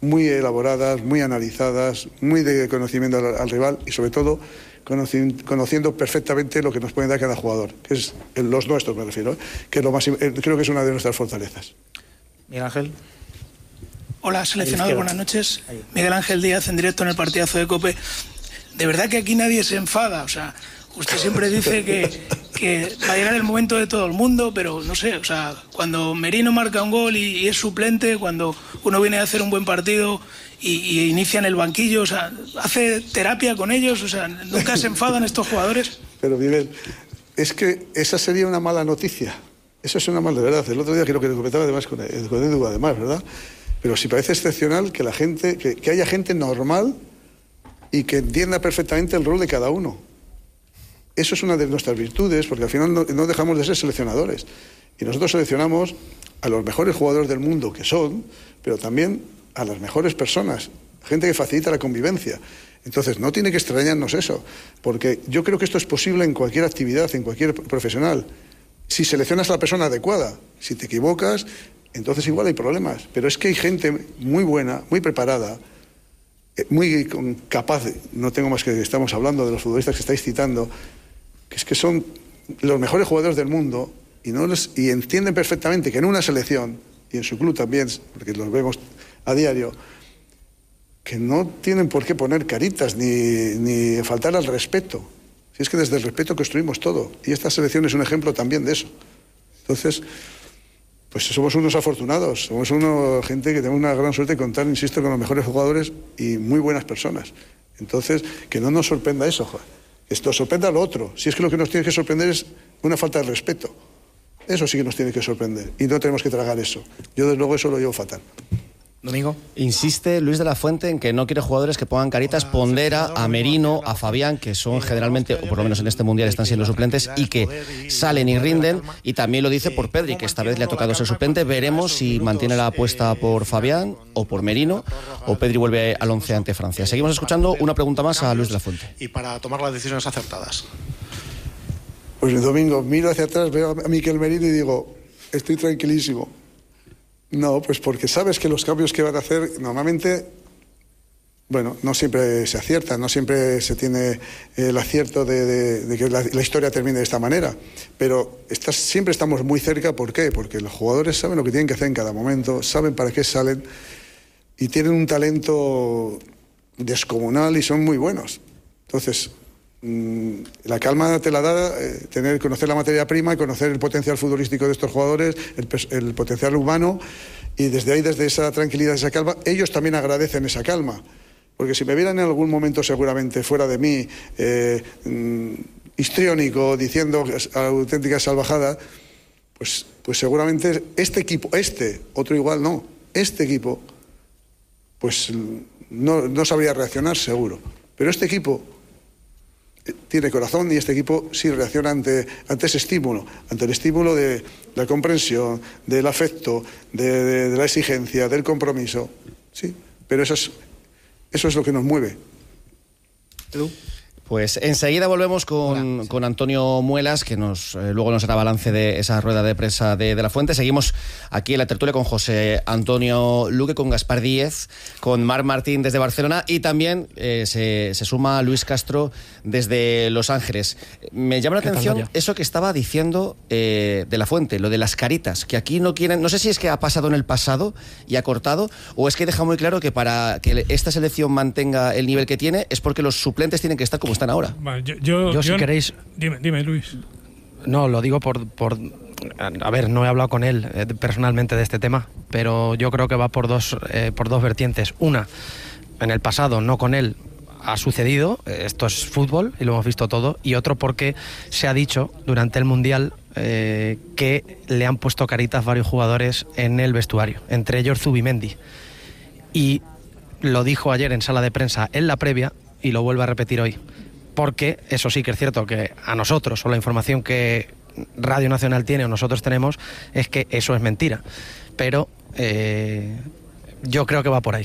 muy elaboradas, muy analizadas, muy de conocimiento al rival y sobre todo conociendo perfectamente lo que nos puede dar cada jugador, que es los nuestros, me refiero, que es creo que es una de nuestras fortalezas. Miguel Ángel. Hola, seleccionado, buenas noches. Miguel Ángel Díaz, en directo en el partidazo de COPE. De verdad que aquí nadie se enfada, o sea, usted siempre dice que va a llegar el momento de todo el mundo, pero no sé, o sea, cuando Merino marca un gol y es suplente, cuando uno viene a hacer un buen partido y inicia en el banquillo, o sea, hace terapia con ellos, o sea, ¿nunca se enfadan estos jugadores? Pero Miguel, es que esa sería una mala noticia. Eso es una mala, de verdad. El otro día creo que lo comentaba además con Edu, además, ¿verdad? Pero sí parece excepcional que la gente, que haya gente normal y que entienda perfectamente el rol de cada uno. Eso es una de nuestras virtudes, porque al final no dejamos de ser seleccionadores. Y nosotros seleccionamos a los mejores jugadores del mundo que son, pero también a las mejores personas, gente que facilita la convivencia. Entonces, no tiene que extrañarnos eso, porque yo creo que esto es posible en cualquier actividad, en cualquier profesional. Si seleccionas a la persona adecuada, si te equivocas, entonces igual hay problemas. Pero es que hay gente muy buena, muy preparada, muy capaz, no tengo más que estamos hablando de los futbolistas que estáis citando, que es que son los mejores jugadores del mundo y entienden perfectamente que en una selección, y en su club también, porque los vemos a diario, que no tienen por qué poner caritas ni faltar al respeto. Si es que desde el respeto construimos todo. Y esta selección es un ejemplo también de eso. Entonces, pues somos unos afortunados, somos gente que tenemos una gran suerte de contar, insisto, con los mejores jugadores y muy buenas personas. Entonces, que no nos sorprenda eso, joder. Esto sorprenda lo otro. Si es que lo que nos tiene que sorprender es una falta de respeto. Eso sí que nos tiene que sorprender. Y no tenemos que tragar eso. Yo, desde luego, eso lo llevo fatal. Domingo. Insiste Luis de la Fuente en que no quiere jugadores que pongan caritas, pondera a Merino, a Fabián, que son generalmente, o por lo menos en este Mundial están siendo suplentes, y que salen y rinden, y también lo dice por Pedri, que esta vez le ha tocado ser suplente. Veremos si mantiene la apuesta por Fabián o por Merino, o Pedri vuelve al 11 ante Francia. Seguimos escuchando una pregunta más a Luis de la Fuente. Y para tomar las decisiones acertadas. Pues el domingo miro hacia atrás, veo a Miquel Merino y digo, estoy tranquilísimo. No, pues porque sabes que los cambios que van a hacer normalmente, bueno, no siempre se aciertan, no siempre se tiene el acierto de que la historia termine de esta manera, pero siempre estamos muy cerca. ¿Por qué? Porque los jugadores saben lo que tienen que hacer en cada momento, saben para qué salen y tienen un talento descomunal y son muy buenos. Entonces, la calma te la da conocer la materia prima y conocer el potencial futbolístico de estos jugadores, el potencial humano, y desde ahí, desde esa tranquilidad, esa calma, ellos también agradecen esa calma, porque si me vieran en algún momento seguramente fuera de mí, histriónico, diciendo auténticas salvajadas, pues seguramente este equipo, otro igual no, este equipo pues no sabría reaccionar seguro, pero este equipo tiene corazón y este equipo sí reacciona ante ese estímulo, ante el estímulo de la comprensión, del afecto, de la exigencia, del compromiso. Sí, pero eso es lo que nos mueve. Edu. Pues enseguida volvemos con Antonio Muelas, que luego nos hará balance de esa rueda de prensa de la Fuente. Seguimos aquí en la tertulia con José Antonio Luque, con Gaspar Díez, con Marc Martín desde Barcelona, y también se suma Luis Castro desde Los Ángeles. Me llama la atención eso que estaba diciendo de la Fuente, lo de las caritas, que aquí no quieren. No sé si es que ha pasado en el pasado y ha cortado, o es que deja muy claro que para que esta selección mantenga el nivel que tiene es porque los suplentes tienen que estar como están ahora. Vale, yo si queréis... Dime, Luis. No, lo digo por... A ver, no he hablado con él personalmente de este tema, pero yo creo que va por dos vertientes. Una, en el pasado, no con él, ha sucedido, esto es fútbol y lo hemos visto todo, y otro porque se ha dicho durante el Mundial que le han puesto caritas varios jugadores en el vestuario, entre ellos Zubimendi. Y lo dijo ayer en sala de prensa en la previa y lo vuelve a repetir hoy. Porque eso sí que es cierto que a nosotros, o la información que Radio Nacional tiene o nosotros tenemos, es que eso es mentira. Pero yo creo que va por ahí.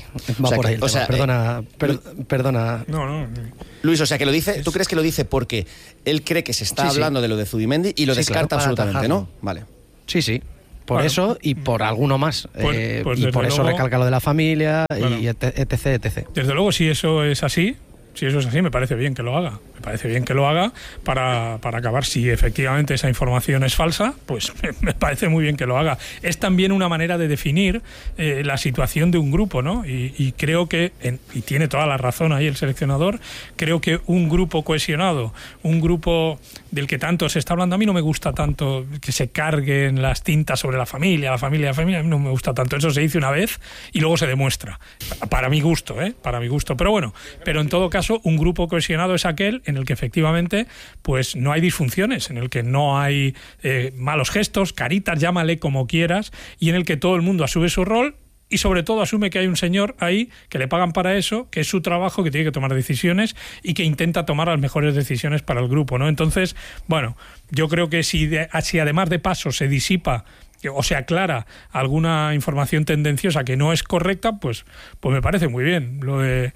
Perdona. No. Luis, o sea, que lo dice. ¿Tú crees que lo dice porque él cree que se está hablando de lo de Zubimendi y lo descarta absolutamente, ¿no? Vale. Sí. Por eso y por alguno más. Pues y por eso luego, recalca lo de la familia, bueno, y etc. Desde luego, si eso es así, me parece bien que lo haga. Me parece bien que lo haga para acabar. Si efectivamente esa información es falsa, pues me parece muy bien que lo haga. Es también una manera de definir la situación de un grupo, ¿no? Y creo que, y tiene toda la razón ahí el seleccionador, creo que un grupo cohesionado, un grupo del que tanto se está hablando, a mí no me gusta tanto que se carguen las tintas sobre la familia, a mí no me gusta tanto. Eso se dice una vez y luego se demuestra. Para mi gusto, para mi gusto. Pero bueno, en todo caso, un grupo cohesionado es aquel en el que efectivamente pues no hay disfunciones, en el que no hay malos gestos, caritas, llámale como quieras, y en el que todo el mundo asume su rol y sobre todo asume que hay un señor ahí que le pagan para eso, que es su trabajo, que tiene que tomar decisiones y que intenta tomar las mejores decisiones para el grupo, ¿no? Entonces, bueno, yo creo que si además de paso se disipa o se aclara alguna información tendenciosa que no es correcta, pues me parece muy bien lo de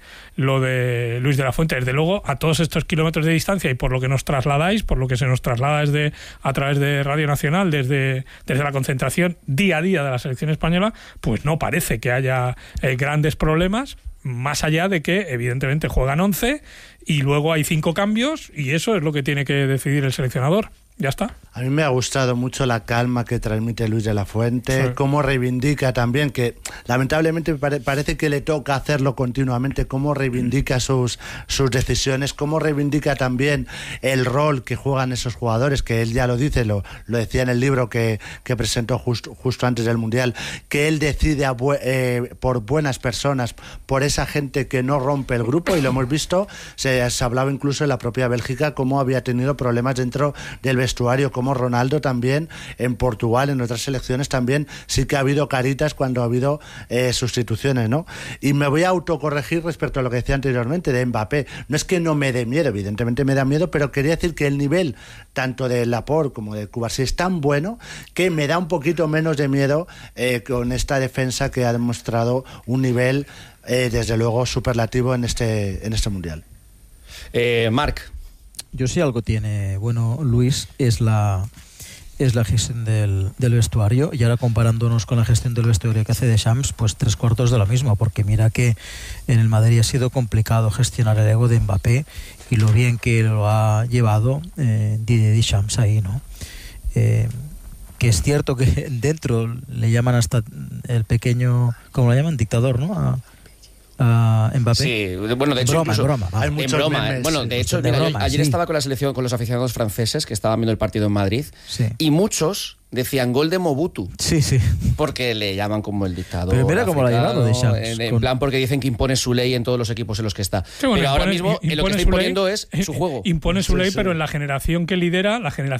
Luis de la Fuente. Desde luego, a todos estos kilómetros de distancia y por lo que nos trasladáis, por lo que se nos traslada a través de Radio Nacional, desde la concentración día a día de la selección española, pues no parece que haya grandes problemas, más allá de que evidentemente juegan 11 y luego hay 5 cambios y eso es lo que tiene que decidir el seleccionador. Ya está. A mí me ha gustado mucho la calma que transmite Luis de la Fuente, sí. Cómo reivindica también, que lamentablemente parece que le toca hacerlo continuamente, cómo reivindica sus decisiones, cómo reivindica también el rol que juegan esos jugadores, que él ya lo dice, lo decía en el libro que presentó justo antes del Mundial, que él decide por buenas personas, por esa gente que no rompe el grupo, y lo hemos visto, se hablaba incluso en la propia Bélgica cómo había tenido problemas dentro del vestuario, como Ronaldo también en Portugal, en otras selecciones también sí que ha habido caritas cuando ha habido sustituciones, ¿no? Y me voy a autocorregir respecto a lo que decía anteriormente de Mbappé. No es que no me dé miedo, evidentemente me da miedo, pero quería decir que el nivel tanto de Laporte como de Cubarsí es tan bueno que me da un poquito menos de miedo con esta defensa que ha demostrado un nivel desde luego superlativo en este Mundial. Marc. Yo sí algo tiene bueno Luis es la gestión del vestuario, y ahora comparándonos con la gestión del vestuario que hace Deschamps, pues 3/4 de lo mismo, porque mira que en el Madrid ha sido complicado gestionar el ego de Mbappé y lo bien que lo ha llevado Didier Deschamps ahí, ¿no? Que es cierto que dentro le llaman hasta el pequeño, ¿cómo lo llaman? Dictador, ¿no? A Mbappé. Sí, bueno, de hecho, en broma. Hay muchos memes, bueno, de hecho, ayer estaba con la selección, con los aficionados franceses que estaban viendo el partido en Madrid, sí. Y muchos decían gol de Mobutu. Sí. Porque le llaman como el dictador. Pero mira cómo lo ha llamado de Champs. En plan, porque dicen que impone su ley en todos los equipos en los que está. Sí, bueno, pero ahora mismo lo que está imponiendo es su juego. Impone su ley, pero en la generación que lidera,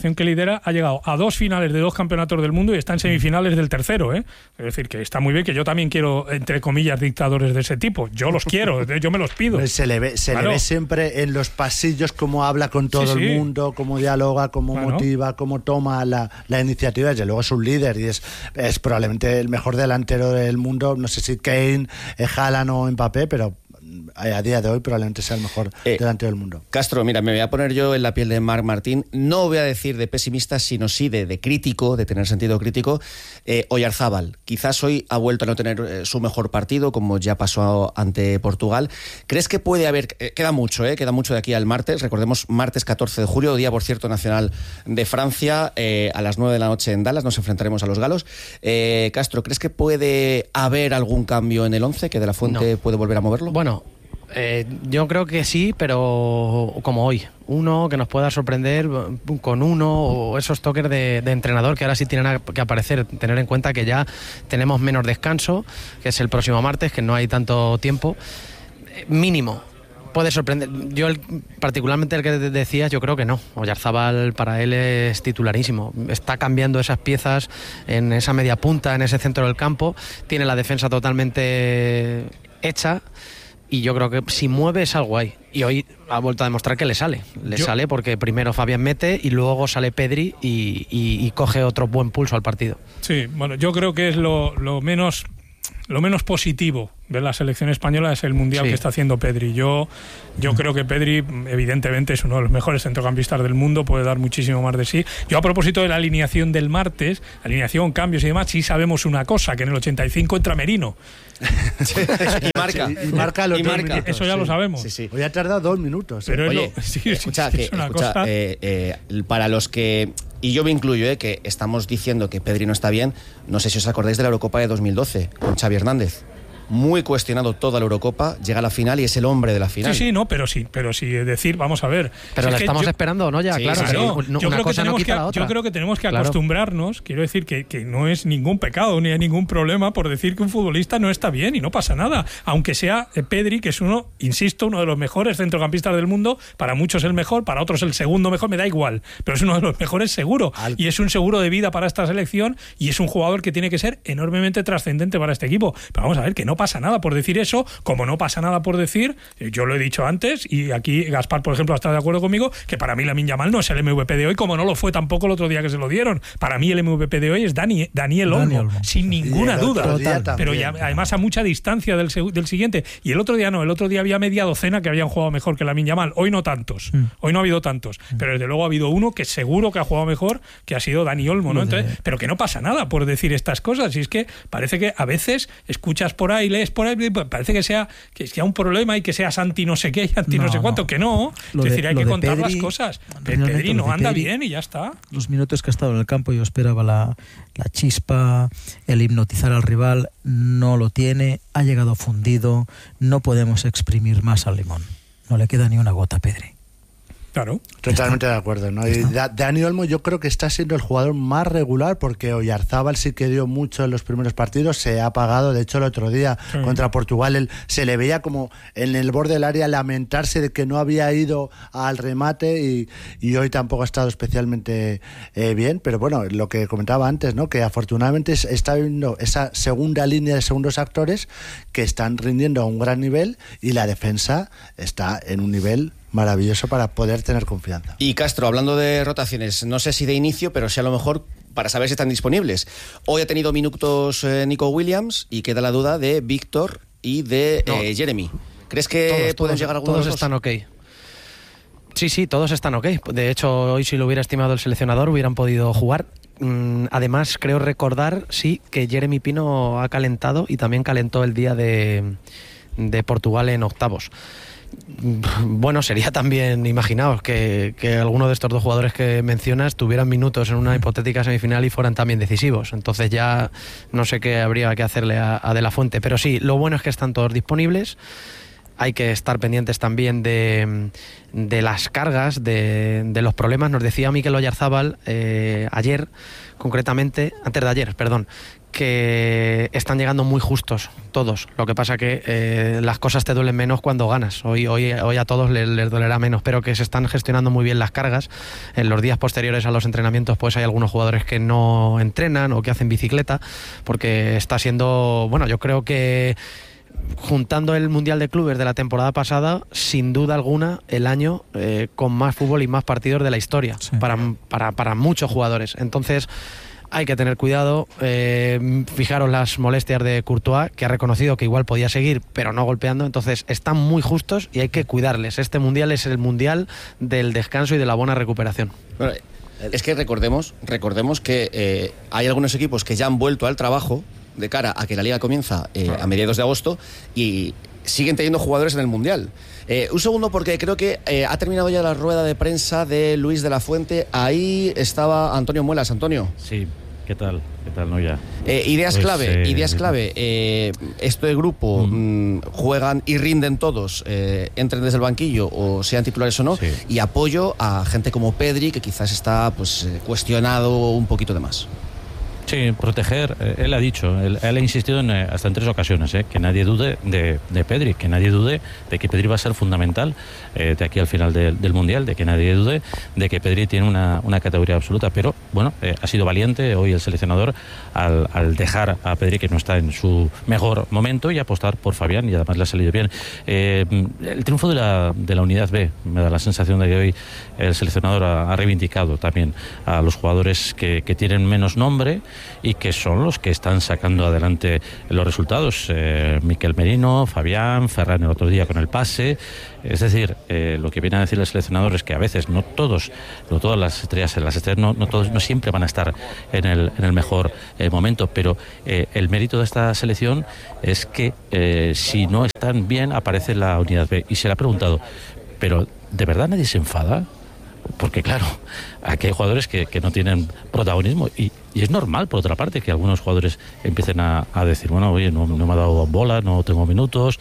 ha llegado a 2 finales de 2 campeonatos del mundo y está en semifinales del tercero, Es decir, que está muy bien, que yo también quiero, entre comillas, dictadores de ese tipo. Yo los quiero, yo me los pido. Se le ve siempre en los pasillos cómo habla con todo el mundo, cómo dialoga, cómo motiva, cómo toma la iniciativa. Desde luego es un líder y es probablemente el mejor delantero del mundo. No sé si Kane, Haaland o Mbappé, pero a día de hoy probablemente sea el mejor delantero del mundo. Castro, mira, me voy a poner yo en la piel de Marc Martín. No voy a decir de pesimista, sino sí de crítico, de tener sentido crítico. Oyarzábal, quizás hoy ha vuelto a no tener su mejor partido, como ya pasó ante Portugal. ¿Crees que puede haber... queda mucho de aquí al martes. Recordemos, martes 14 de julio, día, por cierto, nacional de Francia, a las 9 de la noche en Dallas. Nos enfrentaremos a los galos. Castro, ¿crees que puede haber algún cambio en el 11, que De la Fuente puede volver a moverlo? Bueno, yo creo que sí, pero como hoy. Uno que nos pueda sorprender con uno, o esos toques de entrenador que ahora sí tienen que aparecer. Tener en cuenta que ya tenemos menos descanso, que es el próximo martes, que no hay tanto tiempo. Mínimo. Puede sorprender. Yo, particularmente el que decías, yo creo que no. Oyarzábal para él es titularísimo. Está cambiando esas piezas en esa media punta, en ese centro del campo. Tiene la defensa totalmente hecha. Y yo creo que si mueve es algo ahí. Y hoy ha vuelto a demostrar que le sale. Sale porque primero Fabián mete y luego sale Pedri y coge otro buen pulso al partido. Sí, bueno, yo creo que es lo menos positivo de la selección española es el mundial que está haciendo Pedri. Yo creo que Pedri evidentemente es uno de los mejores centrocampistas del mundo, puede dar muchísimo más de sí. Yo, a propósito de la alineación del martes, alineación, cambios y demás, sí sabemos una cosa, que en el 85 entra Merino. Y marca los 2 minutos. Eso ya lo sabemos. Sí. Hoy ha tardado 2 minutos. Pero oye, escucha, para los que, y yo me incluyo, que estamos diciendo que Pedri no está bien, no sé si os acordáis de la Eurocopa de 2012 con Xavi Hernández. Muy cuestionado toda la Eurocopa, llega a la final y es el hombre de la final. Pero sí, decir, vamos a ver. Pero la estamos esperando, ¿no? Ya, claro. Yo creo que tenemos que acostumbrarnos, quiero decir que no es ningún pecado ni hay ningún problema por decir que un futbolista no está bien y no pasa nada. Aunque sea Pedri, que es uno de los mejores centrocampistas del mundo, para muchos el mejor, para otros el segundo mejor, me da igual, pero es uno de los mejores seguro. Y es un seguro de vida para esta selección y es un jugador que tiene que ser enormemente trascendente para este equipo. Pero vamos a ver, que no pasa nada por decir eso, como no pasa nada por decir, yo lo he dicho antes, y aquí Gaspar, por ejemplo, está de acuerdo conmigo, que para mí Lamine Yamal no es el MVP de hoy, como no lo fue tampoco el otro día que se lo dieron. Para mí el MVP de hoy es Daniel Olmo, sin ninguna duda. Pero ya, además a mucha distancia del siguiente. Y el otro día había media docena que habían jugado mejor que Lamine Yamal. Hoy no tantos. Hoy no ha habido tantos. Pero desde luego ha habido uno que seguro que ha jugado mejor, que ha sido Dani Olmo, ¿no? Entonces, pero que no pasa nada por decir estas cosas. Y es que parece que a veces escuchas por ahí, lees por ahí, parece que sea un problema y que sea anti no sé qué y anti no sé cuánto, que no. Es decir, hay que contar Pedri, las cosas. Pedri no anda bien y ya está. Los minutos que ha estado en el campo, yo esperaba la chispa, el hipnotizar al rival, no lo tiene, ha llegado fundido, no podemos exprimir más al limón. No le queda ni una gota a Pedri. Claro. Totalmente de acuerdo, ¿no? Y Dani Olmo yo creo que está siendo el jugador más regular, porque Oyarzábal sí que dio mucho en los primeros partidos, se ha apagado. De hecho, el otro día contra Portugal él se le veía como en el borde del área lamentarse de que no había ido al remate, y hoy tampoco ha estado especialmente bien. Pero bueno, lo que comentaba antes, ¿no? Que afortunadamente está viendo esa segunda línea de segundos actores que están rindiendo a un gran nivel, y la defensa está en un nivel maravilloso para poder tener confianza. Y Castro, hablando de rotaciones, no sé si de inicio, pero sí a lo mejor para saber si están disponibles. Hoy ha tenido minutos Nico Williams y queda la duda de Víctor y de Jeremy. ¿Crees que pueden llegar algunos de los dos? Todos están ok. Sí, todos están ok. De hecho, hoy si lo hubiera estimado el seleccionador hubieran podido jugar. Además, creo recordar, que Jeremy Pino ha calentado y también calentó el día de Portugal en octavos. Bueno, sería también, imaginaos, que alguno de estos dos jugadores que mencionas tuvieran minutos en una hipotética semifinal y fueran también decisivos. Entonces ya no sé qué habría que hacerle a De La Fuente. Pero sí, lo bueno es que están todos disponibles. Hay que estar pendientes también de las cargas, de los problemas. Nos decía Mikel Oyarzábal ayer, concretamente, antes de ayer, perdón, que están llegando muy justos todos. Lo que pasa que las cosas te duelen menos cuando ganas. Hoy a todos les dolerá menos, pero que se están gestionando muy bien las cargas. En los días posteriores a los entrenamientos pues hay algunos jugadores que no entrenan o que hacen bicicleta, porque está siendo, bueno, yo creo que juntando el Mundial de Clubes de la temporada pasada, sin duda alguna, el año con más fútbol y más partidos de la historia, para muchos jugadores. Entonces hay que tener cuidado. Fijaros las molestias de Courtois, que ha reconocido que igual podía seguir, pero no golpeando. Entonces están muy justos y hay que cuidarles. Este Mundial es el Mundial del descanso y de la buena recuperación. Bueno, es que recordemos que hay algunos equipos que ya han vuelto al trabajo de cara a que la Liga comienza a mediados de agosto y siguen teniendo jugadores en el Mundial. Un segundo, porque creo que ha terminado ya la rueda de prensa de Luis de la Fuente. Ahí estaba Antonio Muelas. Antonio. Sí, ¿qué tal? ¿Qué tal, Noya? Ideas clave. Esto de grupo, juegan y rinden todos, entren desde el banquillo o sean titulares o no, y apoyo a gente como Pedri, que quizás está cuestionado un poquito de más. Sí, proteger, él ha dicho, él ha insistido hasta en 3 ocasiones, que nadie dude de Pedri, que nadie dude de que Pedri va a ser fundamental de aquí al final del Mundial, de que nadie dude de que Pedri tiene una categoría absoluta. Pero bueno, ha sido valiente hoy el seleccionador al dejar a Pedri, que no está en su mejor momento, y apostar por Fabián, y además le ha salido bien. El triunfo de la Unidad B, me da la sensación de que hoy el seleccionador ha reivindicado también a los jugadores que tienen menos nombre, y que son los que están sacando adelante los resultados. Mikel Merino, Fabián, Ferran el otro día con el pase. Es decir, lo que viene a decir el seleccionador es que a veces no todas las estrellas no siempre van a estar en el mejor momento, pero el mérito de esta selección es que si no están bien aparece la unidad B. Y se le ha preguntado, ¿pero de verdad nadie se enfada? Porque claro, aquí hay jugadores que no tienen protagonismo y es normal, por otra parte, que algunos jugadores empiecen a decir, bueno, oye, no me ha dado bola, no tengo minutos.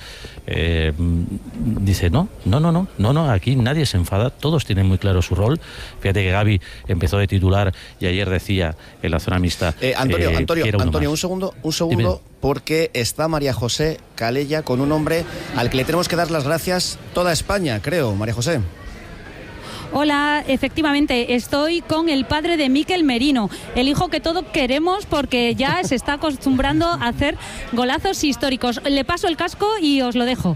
Dice, no, aquí nadie se enfada, todos tienen muy claro su rol. Fíjate que Gavi empezó de titular y ayer decía en la zona mixta. Antonio, un segundo, dime. Porque está María José Calella con un hombre al que le tenemos que dar las gracias toda España, creo, María José. Hola, efectivamente, estoy con el padre de Mikel Merino, el hijo que todos queremos porque ya se está acostumbrando a hacer golazos históricos. Le paso el casco y os lo dejo.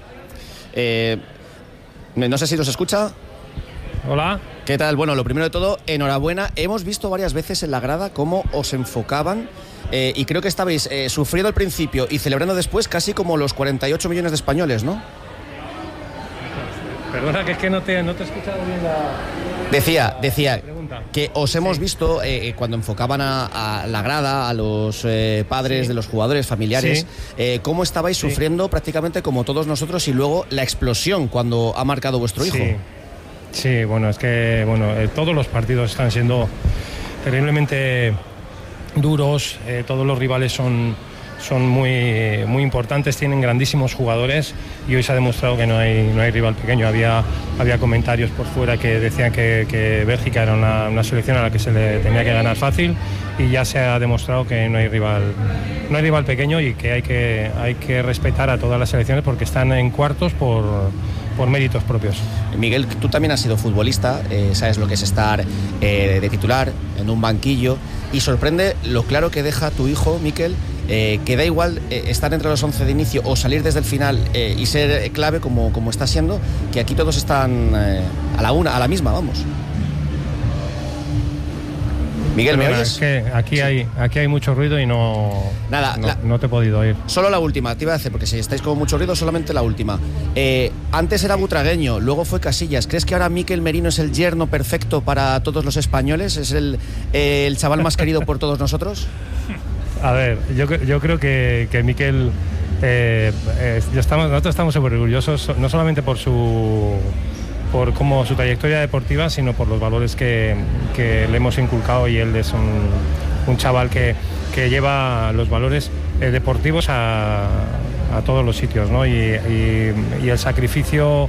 No sé si nos escucha. Hola. ¿Qué tal? Bueno, lo primero de todo, enhorabuena. Hemos visto varias veces en la grada cómo os enfocaban y creo que estabais sufriendo al principio y celebrando después casi como los 48 millones de españoles, ¿no? Perdona, que es que no te he escuchado bien Decía que os hemos visto cuando enfocaban a la grada, a los padres de los jugadores, familiares, cómo estabais sufriendo prácticamente como todos nosotros y luego la explosión cuando ha marcado vuestro hijo. Sí, bueno, es que todos los partidos están siendo terriblemente duros, todos los rivales son muy, muy importantes, tienen grandísimos jugadores y hoy se ha demostrado que no hay rival pequeño. Había comentarios por fuera que decían que Bélgica era una selección a la que se le tenía que ganar fácil y ya se ha demostrado que no hay rival pequeño y que hay que respetar a todas las selecciones porque están en cuartos por méritos propios. Miguel, tú también has sido futbolista, sabes lo que es estar de titular en un banquillo y sorprende lo claro que deja tu hijo, Mikel, que da igual estar entre los 11 de inicio o salir desde el final y ser clave como está siendo, que aquí todos están a la misma, vamos. Miguel, ¿me oyes? Es que aquí hay mucho ruido y no te he podido oír. Solo la última, te iba a decir, porque si estáis con mucho ruido, solamente la última. Antes era Butragueño, luego fue Casillas. ¿Crees que ahora Mikel Merino es el yerno perfecto para todos los españoles? ¿Es el chaval más querido por todos nosotros? A ver, yo creo que Mikel, nosotros estamos súper orgullosos, no solamente por su trayectoria deportiva, sino por los valores que le hemos inculcado, y él es un chaval que lleva los valores deportivos a todos los sitios, ¿no? Y el sacrificio,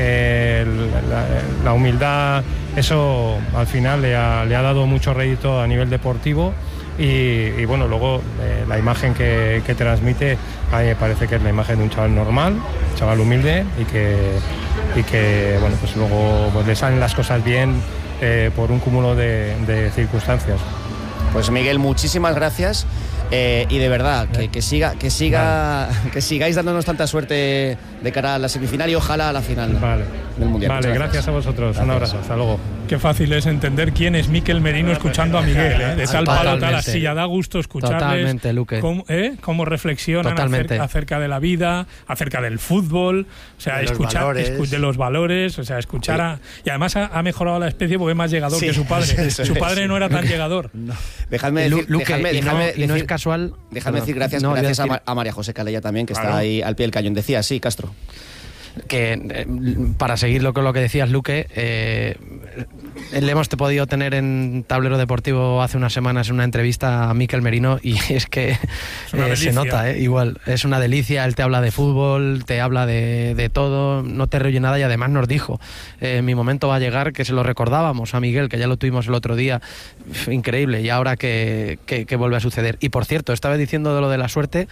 la humildad, eso al final le ha dado mucho rédito a nivel deportivo. Y bueno, luego la imagen que transmite a mí me parece que es la imagen de un chaval normal, un chaval humilde y que bueno, pues luego pues le salen las cosas bien por un cúmulo de circunstancias. Pues Miguel, muchísimas gracias y de verdad que sigáis dándonos tanta suerte de cara a la semifinal y ojalá a la final del Mundial. Vale, gracias a vosotros. Gracias. Un abrazo, hasta luego. Qué fácil es entender quién es Mikel Merino escuchando a Miguel, de tal palo, tal asilla. Da gusto escucharles. Totalmente, Luque. Cómo reflexionan acerca de la vida, acerca del fútbol, o sea, escuchar de los valores, o sea, escuchar y además ha mejorado la especie porque es más llegador que su padre. Su padre no era tan llegador. No. Dejadme decir casual. Déjame decir gracias a María José Calella también, que está ahí al pie del cañón. Decía, sí, Castro. Que para seguir con lo que decías, Luque, le hemos podido tener en Tablero Deportivo hace unas semanas en una entrevista a Mikel Merino y es que se nota, igual, es una delicia. Él te habla de fútbol, te habla de todo, no te reoye nada y además nos dijo, mi momento va a llegar, que se lo recordábamos a Miguel, que ya lo tuvimos el otro día, increíble, y ahora que vuelve a suceder. Y por cierto, estaba diciendo de lo de la suerte.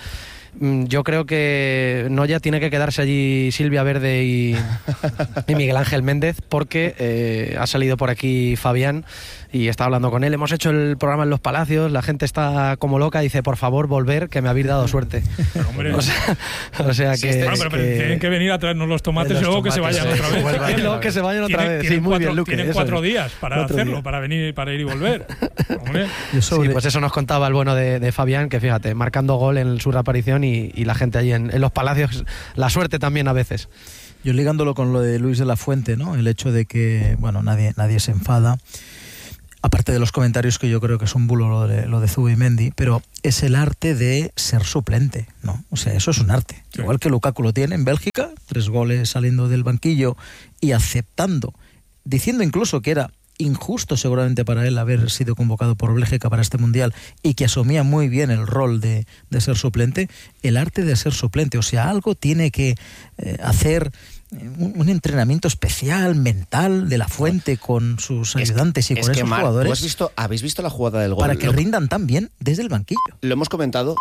Yo creo que Noya tiene que quedarse allí Silvia Verde y Miguel Ángel Méndez, porque ha salido por aquí Fabián y está hablando con él. Hemos hecho el programa en Los Palacios, la gente está como loca, dice, por favor, volver, que me habéis dado suerte. Pero, hombre, o sea que... Bueno, pero tienen que venir a traernos los tomates y luego que se vayan otra vez. Luego que se vayan otra vez. Sí, muy bien, Luque. Tienen 4 días para hacerlo, para venir, para ir y volver. Hombre. Sí, pues eso nos contaba el bueno de Fabián, que fíjate, marcando gol en su reaparición y la gente allí en Los Palacios, la suerte también a veces. Yo ligándolo con lo de Luis de la Fuente, ¿no? El hecho de que, bueno, nadie se enfada, aparte de los comentarios que yo creo que es un bulo lo de Zubimendi, pero es el arte de ser suplente, ¿no? O sea, eso es un arte. Sí. Igual que Lukaku lo tiene en Bélgica, 3 goles saliendo del banquillo y aceptando, diciendo incluso que era injusto seguramente para él haber sido convocado por Bélgica para este Mundial y que asumía muy bien el rol de ser suplente, el arte de ser suplente. O sea, algo tiene que hacer un entrenamiento especial, mental, de la Fuente con sus ayudantes y con esos jugadores. ¿Habéis visto la jugada del gol? Para que rindan tan bien desde el banquillo. Lo hemos comentado,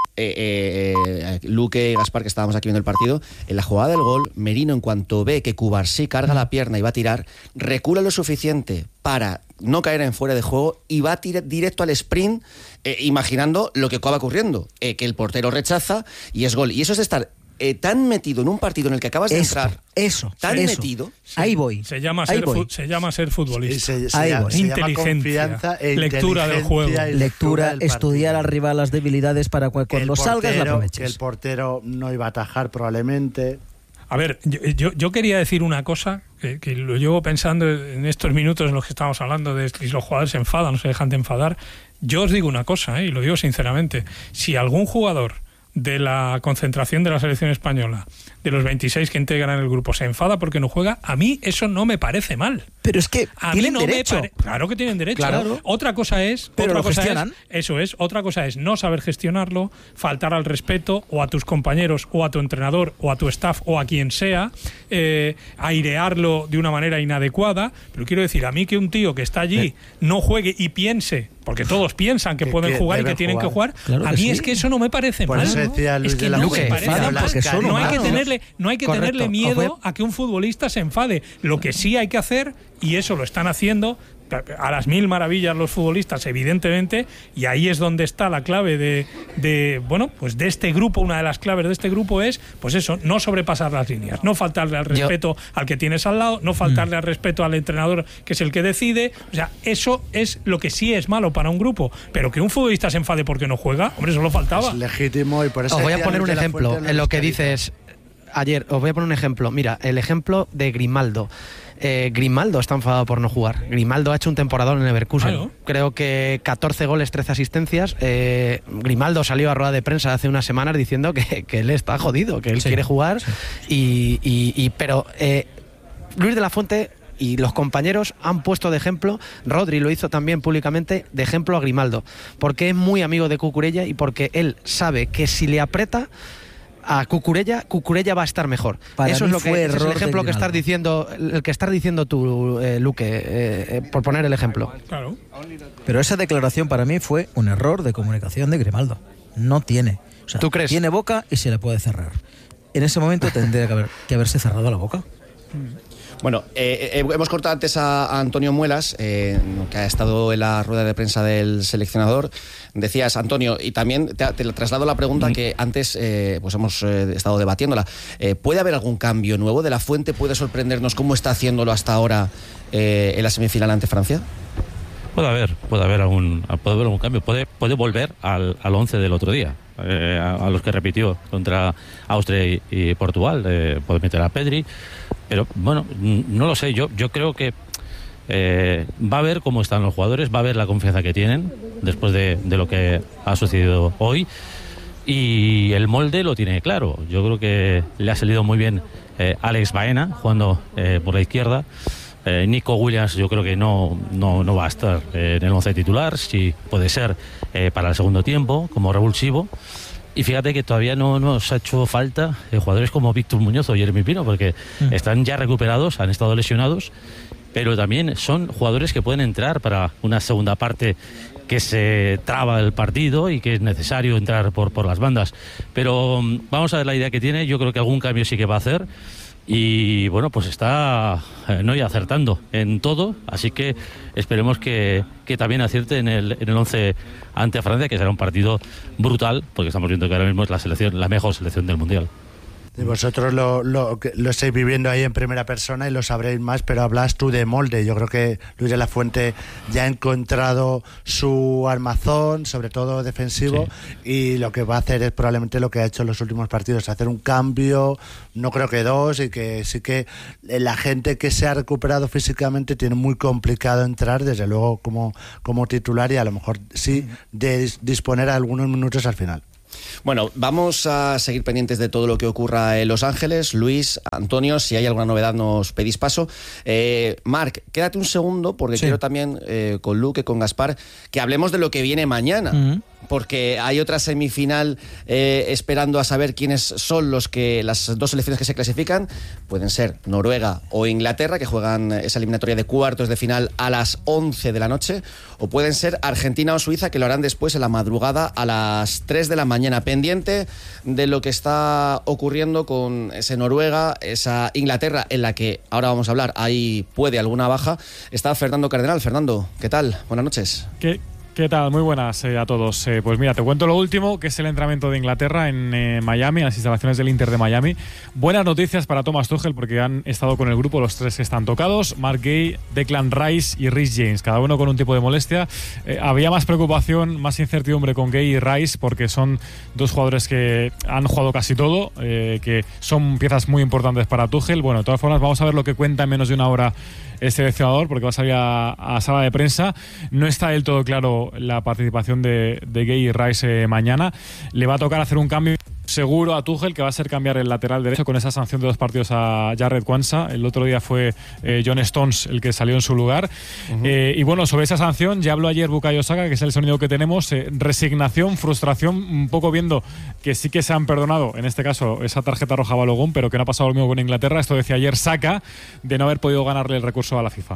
Luque y Gaspar, que estábamos aquí viendo el partido. En la jugada del gol, Merino, en cuanto ve que Cubarsí carga la pierna y va a tirar, recula lo suficiente para no caer en fuera de juego y va directo al sprint, imaginando lo que acaba ocurriendo, que el portero rechaza y es gol. Y eso es de estar tan metido en un partido en el que acabas de entrar, tan metido. Ahí voy. Se llama ser futbolista. Inteligencia, lectura del juego. Lectura, estudiar al rival las debilidades para cuando salgas la aproveches. Que el portero no iba a atajar probablemente. A ver, yo quería decir una cosa que lo llevo pensando en estos minutos en los que estamos hablando de si los jugadores se enfadan, no se dejan de enfadar. Yo os digo una cosa, y lo digo sinceramente. Si algún jugador de la concentración de la selección española, de los 26 que integran el grupo, se enfada porque no juega, a mí eso no me parece mal. Pero es que tienen derecho. Claro que tienen derecho. Claro. Otra cosa es... Pero otra lo cosa gestionan. Otra cosa es no saber gestionarlo, faltar al respeto o a tus compañeros o a tu entrenador o a tu staff o a quien sea, airearlo de una manera inadecuada. Pero quiero decir, a mí que un tío que está allí no juegue y piense, porque todos piensan que pueden jugar y que tienen que jugar, claro a mí sí. Es que eso no me parece mal. Es que no me parece mal. No hay que tenerle miedo a que un futbolista se enfade. Lo que sí hay que hacer, y eso lo están haciendo a las mil maravillas los futbolistas, evidentemente, y ahí es donde está la clave de este grupo. Una de las claves de este grupo es, pues eso, no sobrepasar las líneas, no faltarle al respeto al que tienes al lado, no faltarle al respeto al entrenador, que es el que decide. O sea, eso es lo que sí es malo para un grupo, pero que un futbolista se enfade porque no juega, hombre, eso lo faltaba. Es legítimo, y por eso... Os voy a poner un ejemplo en lo que dices ayer. Os voy a poner un ejemplo. Mira, el ejemplo de Grimaldo. Grimaldo está enfadado por no jugar. Grimaldo ha hecho un temporadón en Leverkusen. Claro. Creo que 14 goles, 13 asistencias. Grimaldo salió a rueda de prensa hace unas semanas diciendo que él está jodido, que él quiere jugar. Sí. Pero Luis de la Fuente y los compañeros han puesto de ejemplo, Rodri lo hizo también públicamente, de ejemplo a Grimaldo, porque es muy amigo de Cucurella y porque él sabe que si le aprieta a Cucurella va a estar mejor. Eso es lo que es el ejemplo que estás diciendo, el que estás diciendo tú, Luque, por poner el ejemplo. Claro. Pero esa declaración para mí fue un error de comunicación de Grimaldo. No tiene. O sea, ¿tú crees? Tiene boca y se le puede cerrar. En ese momento tendría que haberse cerrado la boca. Bueno, hemos cortado antes a Antonio Muelas, que ha estado en la rueda de prensa del seleccionador. Decías, Antonio, y también te traslado la pregunta que antes pues hemos estado debatiéndola. ¿Puede haber algún cambio nuevo? ¿De la Fuente puede sorprendernos cómo está haciéndolo hasta ahora en la semifinal ante Francia? Puede haber algún cambio. Puede volver al 11 del otro día, a los que repitió contra Austria y Portugal. Puede meter a Pedri, pero bueno, no lo sé. Yo creo que va a ver cómo están los jugadores, va a ver la confianza que tienen después de lo que ha sucedido hoy, y el molde lo tiene claro. Yo creo que le ha salido muy bien Alex Baena jugando por la izquierda. Nico Williams yo creo que no va a estar en el 11 titular, sí puede ser para el segundo tiempo como revulsivo. Y fíjate que todavía no nos ha hecho falta jugadores como Víctor Muñoz o Jeremy Pino, porque están ya recuperados, han estado lesionados, pero también son jugadores que pueden entrar para una segunda parte que se traba el partido y que es necesario entrar por las bandas. Pero vamos a ver la idea que tiene. Yo creo que algún cambio sí que va a hacer. Y bueno, pues está no ya acertando en todo, así que esperemos que también acierte en el 11 ante Francia, que será un partido brutal, porque estamos viendo que ahora mismo es la mejor selección del Mundial. Y vosotros lo estáis viviendo ahí en primera persona y lo sabréis más, pero hablas tú de molde. Yo creo que Luis de la Fuente ya ha encontrado su armazón, sobre todo defensivo, y lo que va a hacer es probablemente lo que ha hecho en los últimos partidos, hacer un cambio, no creo que dos, y que sí que la gente que se ha recuperado físicamente tiene muy complicado entrar, desde luego como titular, y a lo mejor sí de disponer a algunos minutos al final. Bueno, vamos a seguir pendientes de todo lo que ocurra en Los Ángeles. Luis, Antonio, si hay alguna novedad nos pedís paso. Marc, quédate un segundo porque quiero también, con Luque, con Gaspar, que hablemos de lo que viene mañana. Porque hay otra semifinal esperando a saber quiénes son las dos selecciones que se clasifican. Pueden ser Noruega o Inglaterra, que juegan esa eliminatoria de cuartos de final a las 11 de la noche, o pueden ser Argentina o Suiza, que lo harán después en la madrugada a las 3 de la mañana. Pendiente de lo que está ocurriendo con ese Noruega, esa Inglaterra, en la que ahora vamos a hablar, ahí puede alguna baja. Está Fernando Cardenal. Fernando, ¿qué tal? Buenas noches. ¿Qué tal? Muy buenas a todos. Pues mira, te cuento lo último, que es el entrenamiento de Inglaterra en Miami, en las instalaciones del Inter de Miami. Buenas noticias para Thomas Tuchel, porque han estado con el grupo los tres que están tocados: Mark Gay, Declan Rice y Reece James, cada uno con un tipo de molestia. Había más preocupación, más incertidumbre con Gay y Rice, porque son dos jugadores que han jugado casi todo, que son piezas muy importantes para Tuchel. Bueno, de todas formas, vamos a ver lo que cuenta en menos de una hora el seleccionador, porque va a salir a sala de prensa. No está del todo claro la participación de Gay y Rice mañana. Le va a tocar hacer un cambio seguro a Tuchel, que va a ser cambiar el lateral derecho con esa sanción de 2 partidos a Jarred Quansah. El otro día fue John Stones el que salió en su lugar. Y bueno, sobre esa sanción ya habló ayer Bukayo Saka, que es el sonido que tenemos. Resignación, frustración, un poco viendo que sí que se han perdonado, en este caso, esa tarjeta roja a Balogun, pero que no ha pasado lo mismo con Inglaterra. Esto decía ayer Saka, de no haber podido ganarle el recurso a la FIFA.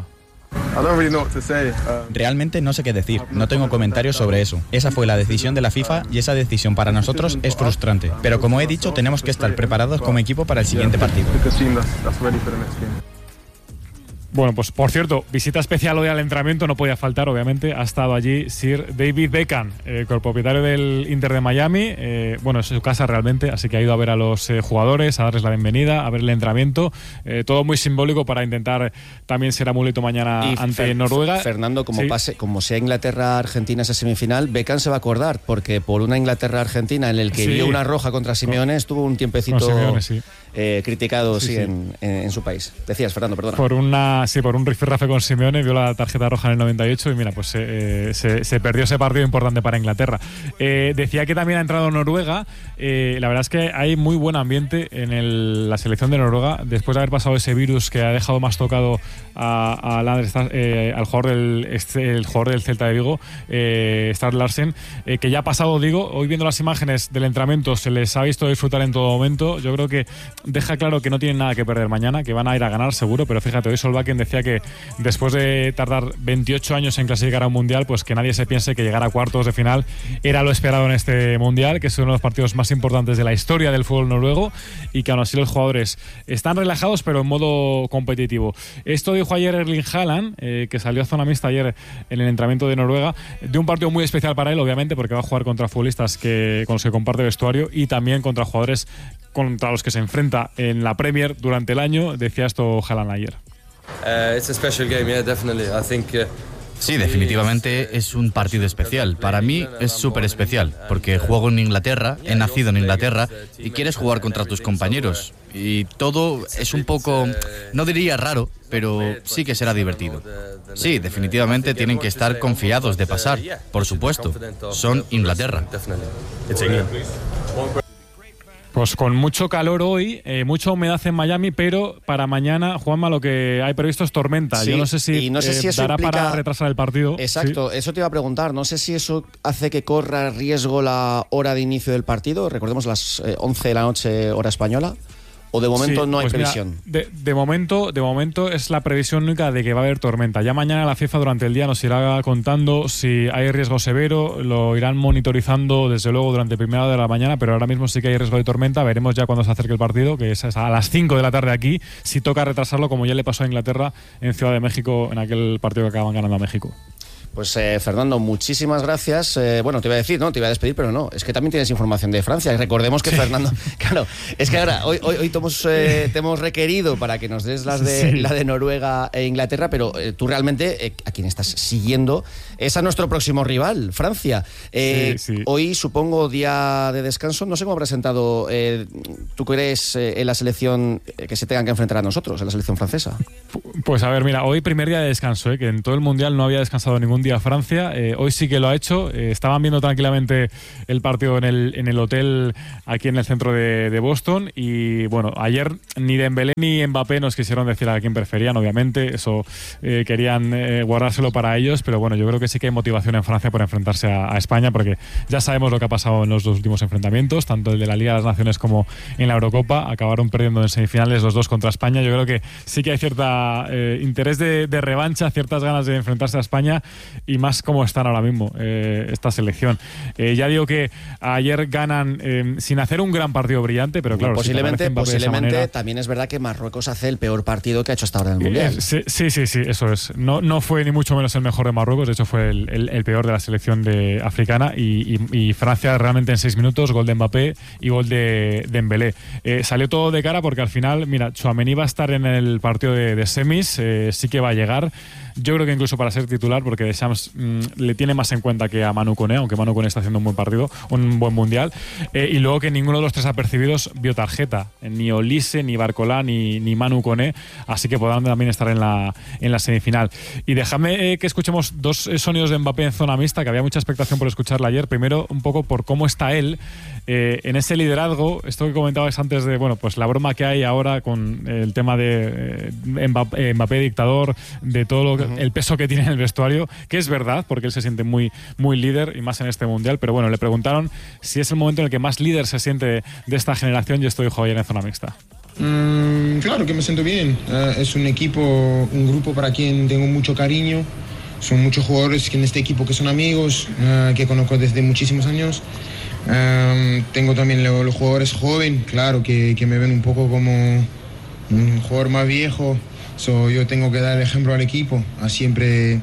Realmente no sé qué decir, no tengo comentarios sobre eso. Esa fue la decisión de la FIFA y esa decisión para nosotros es frustrante. Pero como he dicho, tenemos que estar preparados como equipo para el siguiente partido. Bueno, pues por cierto, visita especial hoy al entrenamiento, no podía faltar, obviamente. Ha estado allí Sir David Beckham, propietario del Inter de Miami. Bueno, es su casa realmente, así que ha ido a ver a los jugadores, a darles la bienvenida, a ver el entrenamiento. Todo muy simbólico para intentar también ser amuleto mañana ante Noruega. Fernando, como sea Inglaterra-Argentina esa semifinal, Beckham se va a acordar, porque por una Inglaterra-Argentina en el que vio una roja contra Simeone, estuvo un tiempecito criticado en su país. Decías, Fernando, perdona. Por un rifirrafe con Simeone, vio la tarjeta roja en el 98 y mira, pues se perdió ese partido importante para Inglaterra. Decía que también ha entrado Noruega. La verdad es que hay muy buen ambiente en la selección de Noruega, después de haber pasado ese virus que ha dejado más tocado al jugador del Celta de Vigo, Strand Larsen, que ya ha pasado, hoy viendo las imágenes del entrenamiento se les ha visto disfrutar en todo momento. Yo creo que deja claro que no tienen nada que perder mañana, que van a ir a ganar seguro, pero fíjate, hoy Solbakken decía que después de tardar 28 años en clasificar a un mundial, pues que nadie se piense que llegar a cuartos de final era lo esperado en este mundial, que es uno de los partidos más importantes de la historia del fútbol noruego, y que aún así los jugadores están relajados pero en modo competitivo. Esto dijo ayer Erling Haaland, que salió a zona mixta ayer en el entrenamiento de Noruega, de un partido muy especial para él, obviamente, porque va a jugar contra futbolistas con los que comparte vestuario y también contra jugadores contra los que se enfrenta en la Premier durante el año. Decía esto Haaland ayer. Sí, definitivamente es un partido especial. Para mí es súper especial, porque juego en Inglaterra, he nacido en Inglaterra y quieres jugar contra tus compañeros. Y todo es un poco, no diría raro, pero sí que será divertido. Sí, definitivamente tienen que estar confiados de pasar, por supuesto. Son Inglaterra. Pues con mucho calor hoy, mucha humedad en Miami, pero para mañana, Juanma, lo que hay previsto es tormenta. Sí, yo no sé si eso dará implica para retrasar el partido. Exacto, eso te iba a preguntar. No sé si eso hace que corra riesgo la hora de inicio del partido. Recordemos las 11 de la noche, hora española. ¿O de momento no hay pues previsión? Mira, de momento es la previsión única de que va a haber tormenta. Ya mañana la FIFA durante el día nos irá contando si hay riesgo severo, lo irán monitorizando desde luego durante primera hora de la mañana, pero ahora mismo sí que hay riesgo de tormenta. Veremos ya cuando se acerque el partido, que es a las 5 de la tarde aquí, si toca retrasarlo, como ya le pasó a Inglaterra en Ciudad de México en aquel partido que acaban ganando a México. Pues Fernando, muchísimas gracias. Bueno, te iba a decir, no, te iba a despedir, pero no, es que también tienes información de Francia. Recordemos que Fernando, claro, es que ahora hoy te hemos requerido para que nos des la de Noruega e Inglaterra, pero tú realmente a quien estás siguiendo es a nuestro próximo rival, Francia. Hoy, supongo, día de descanso. No sé cómo ha presentado, tú que eres en la selección que se tengan que enfrentar a nosotros, en la selección francesa. Pues a ver, mira, hoy primer día de descanso, que en todo el Mundial no había descansado ningún día Francia. Hoy sí que lo ha hecho. Estaban viendo tranquilamente el partido en el hotel aquí en el centro de Boston, y bueno, ayer ni Dembélé ni Mbappé nos quisieron decir a quién preferían, obviamente. Eso querían guardárselo para ellos, pero bueno, yo creo que sí que hay motivación en Francia por enfrentarse a España, porque ya sabemos lo que ha pasado en los dos últimos enfrentamientos, tanto el de la Liga de las Naciones como en la Eurocopa. Acabaron perdiendo en semifinales los dos contra España. Yo creo que sí que hay cierta interés de revancha, ciertas ganas de enfrentarse a España, y más como están ahora mismo esta selección. Ya digo que ayer ganan sin hacer un gran partido brillante, pero claro, posiblemente manera, también es verdad que Marruecos hace el peor partido que ha hecho hasta ahora en el Mundial. Sí, eso es. No fue ni mucho menos el mejor de Marruecos, de hecho fue el peor de la selección africana, y Francia realmente en 6 minutos, gol de Mbappé y gol de Dembélé. Salió todo de cara porque al final, mira, Tchouaméni va a estar en el partido de semis, sí que va a llegar. Yo creo que incluso para ser titular, porque Deschamps le tiene más en cuenta que a Manu Koné, aunque Manu Koné está haciendo un buen partido, un buen mundial. Y luego que ninguno de los tres apercibidos vio tarjeta, ni Olise, ni Barcolá, ni Manu Koné, así que podrán también estar en la semifinal. Y dejadme que escuchemos dos sonidos de Mbappé en zona mixta, que había mucha expectación por escucharla ayer. Primero, un poco por cómo está él en ese liderazgo, esto que comentabas antes de, bueno, pues la broma que hay ahora con el tema de Mbappé dictador, de todo lo que, el peso que tiene en el vestuario, que es verdad, porque él se siente muy, muy líder, y más en este Mundial. Pero bueno, le preguntaron si es el momento en el que más líder se siente de esta generación, y esto dijo ayer en zona mixta. Claro que me siento bien. Es un equipo, un grupo para quien tengo mucho cariño. Son muchos jugadores en este equipo que son amigos, que conozco desde muchísimos años. Tengo también los jugadores jóvenes, claro, que me ven un poco como un jugador más viejo. Yo tengo que dar ejemplo al equipo, a siempre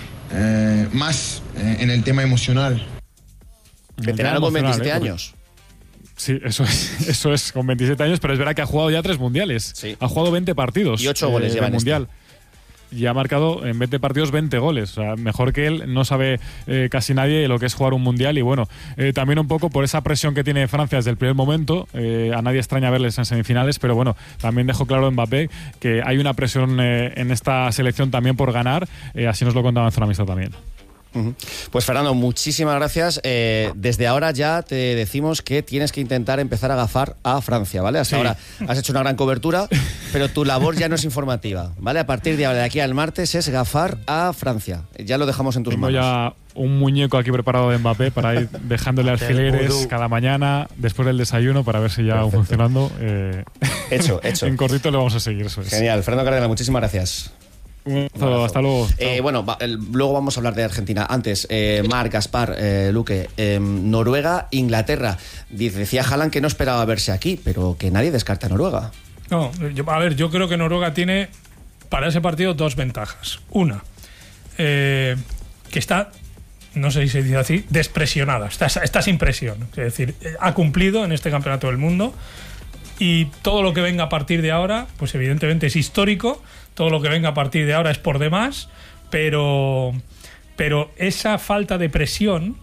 más en el tema emocional. Veterano con 27 años. Sí, eso es, con 27 años, pero es verdad que ha jugado ya 3 mundiales. Sí. Ha jugado 20 partidos. Y 8 goles lleva en mundial. Y ha marcado en 20 partidos 20 goles. O sea, mejor que él no sabe casi nadie lo que es jugar un mundial. Y bueno, también un poco por esa presión que tiene Francia desde el primer momento. A nadie extraña verles en semifinales, pero bueno, también dejó claro Mbappé que hay una presión en esta selección también por ganar. Así nos lo contaba en Zona Mixta también. Pues Fernando, muchísimas gracias. Desde ahora ya te decimos que tienes que intentar empezar a gafar a Francia, ¿vale? Hasta ahora has hecho una gran cobertura, pero tu labor ya no es informativa, ¿vale? A partir de ahora, de aquí al martes, es gafar a Francia. Ya lo dejamos en tus manos. Ya un muñeco aquí preparado de Mbappé para ir dejándole alfileres cada mañana después del desayuno para ver si ya va funcionando. Hecho. En cortito lo vamos a seguir, eso es. Genial. Fernando Cárdenas, muchísimas gracias. Hasta luego. Bueno, luego vamos a hablar de Argentina. Antes, Marc, Gaspar, Luque, Noruega, Inglaterra. Decía Haaland que no esperaba verse aquí, pero que nadie descarta a Noruega. No, yo creo que Noruega tiene para ese partido 2 ventajas. Una, que está, no sé si se dice así, despresionada, está sin presión. Es decir, ha cumplido en este campeonato del mundo, y todo lo que venga a partir de ahora, pues evidentemente es histórico. Todo lo que venga a partir de ahora es por demás, pero esa falta de presión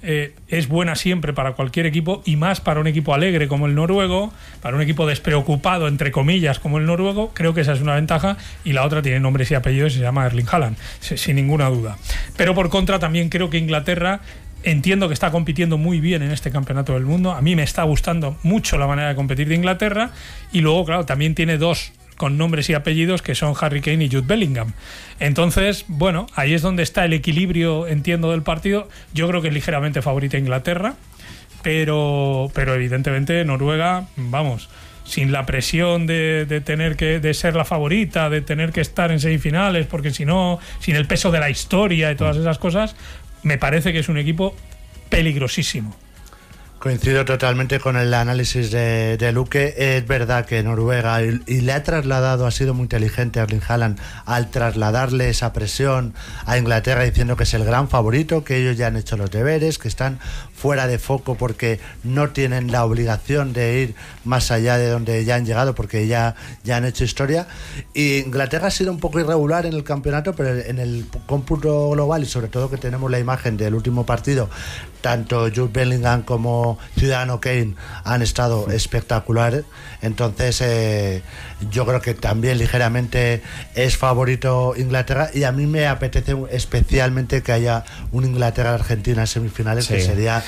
es buena siempre para cualquier equipo, y más para un equipo alegre como el noruego, para un equipo despreocupado, entre comillas, como el noruego. Creo que esa es una ventaja, y la otra tiene nombres y apellidos y se llama Erling Haaland, sin ninguna duda. Pero por contra también creo que Inglaterra, entiendo que está compitiendo muy bien en este campeonato del mundo. A mí me está gustando mucho la manera de competir de Inglaterra, y luego, claro, también tiene 2 con nombres y apellidos que son Harry Kane y Jude Bellingham. Entonces, bueno, ahí es donde está el equilibrio, entiendo, del partido. Yo creo que es ligeramente favorita Inglaterra, pero evidentemente Noruega, vamos, sin la presión de tener de ser la favorita, de tener que estar en semifinales, porque si no, sin el peso de la historia y todas esas cosas, me parece que es un equipo peligrosísimo. Coincido totalmente con el análisis de Luque. Es verdad que Noruega, y le ha trasladado, ha sido muy inteligente Erling Haaland al trasladarle esa presión a Inglaterra diciendo que es el gran favorito, que ellos ya han hecho los deberes, que están fuera de foco porque no tienen la obligación de ir más allá de donde ya han llegado porque ya han hecho historia. Y Inglaterra ha sido un poco irregular en el campeonato, pero en el cómputo global, y sobre todo que tenemos la imagen del último partido, tanto Jude Bellingham como Ciudadano Kane han estado espectaculares. Entonces yo creo que también ligeramente es favorito Inglaterra, y a mí me apetece especialmente que haya un Inglaterra-Argentina en semifinales, sí, que sería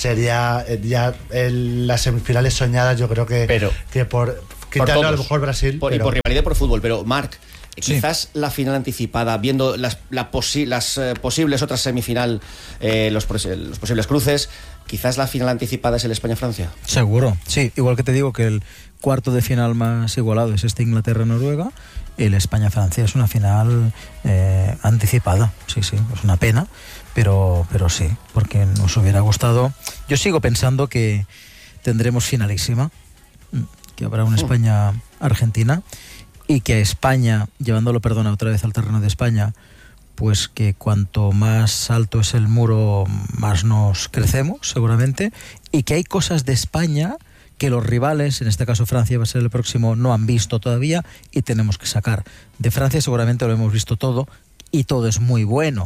ya las semifinales soñadas. Yo creo que por quitando a lo mejor Brasil y por rivalidad por fútbol. Pero Marc, quizás la final anticipada, viendo las posibles otras semifinal, los posibles cruces, quizás la final anticipada es el España-Francia. Seguro, sí. Igual que te digo que el cuarto de final más igualado es este Inglaterra-Noruega, el España-Francia es una final anticipada. Sí, es una pena, pero sí, porque nos hubiera gustado. Yo sigo pensando que tendremos finalísima, que habrá una España-Argentina, y que a España, llevándolo, otra vez al terreno de España, pues que cuanto más alto es el muro, más nos crecemos, seguramente, y que hay cosas de España que los rivales, en este caso Francia va a ser el próximo, no han visto todavía y tenemos que sacar. De Francia seguramente lo hemos visto todo, y todo es muy bueno,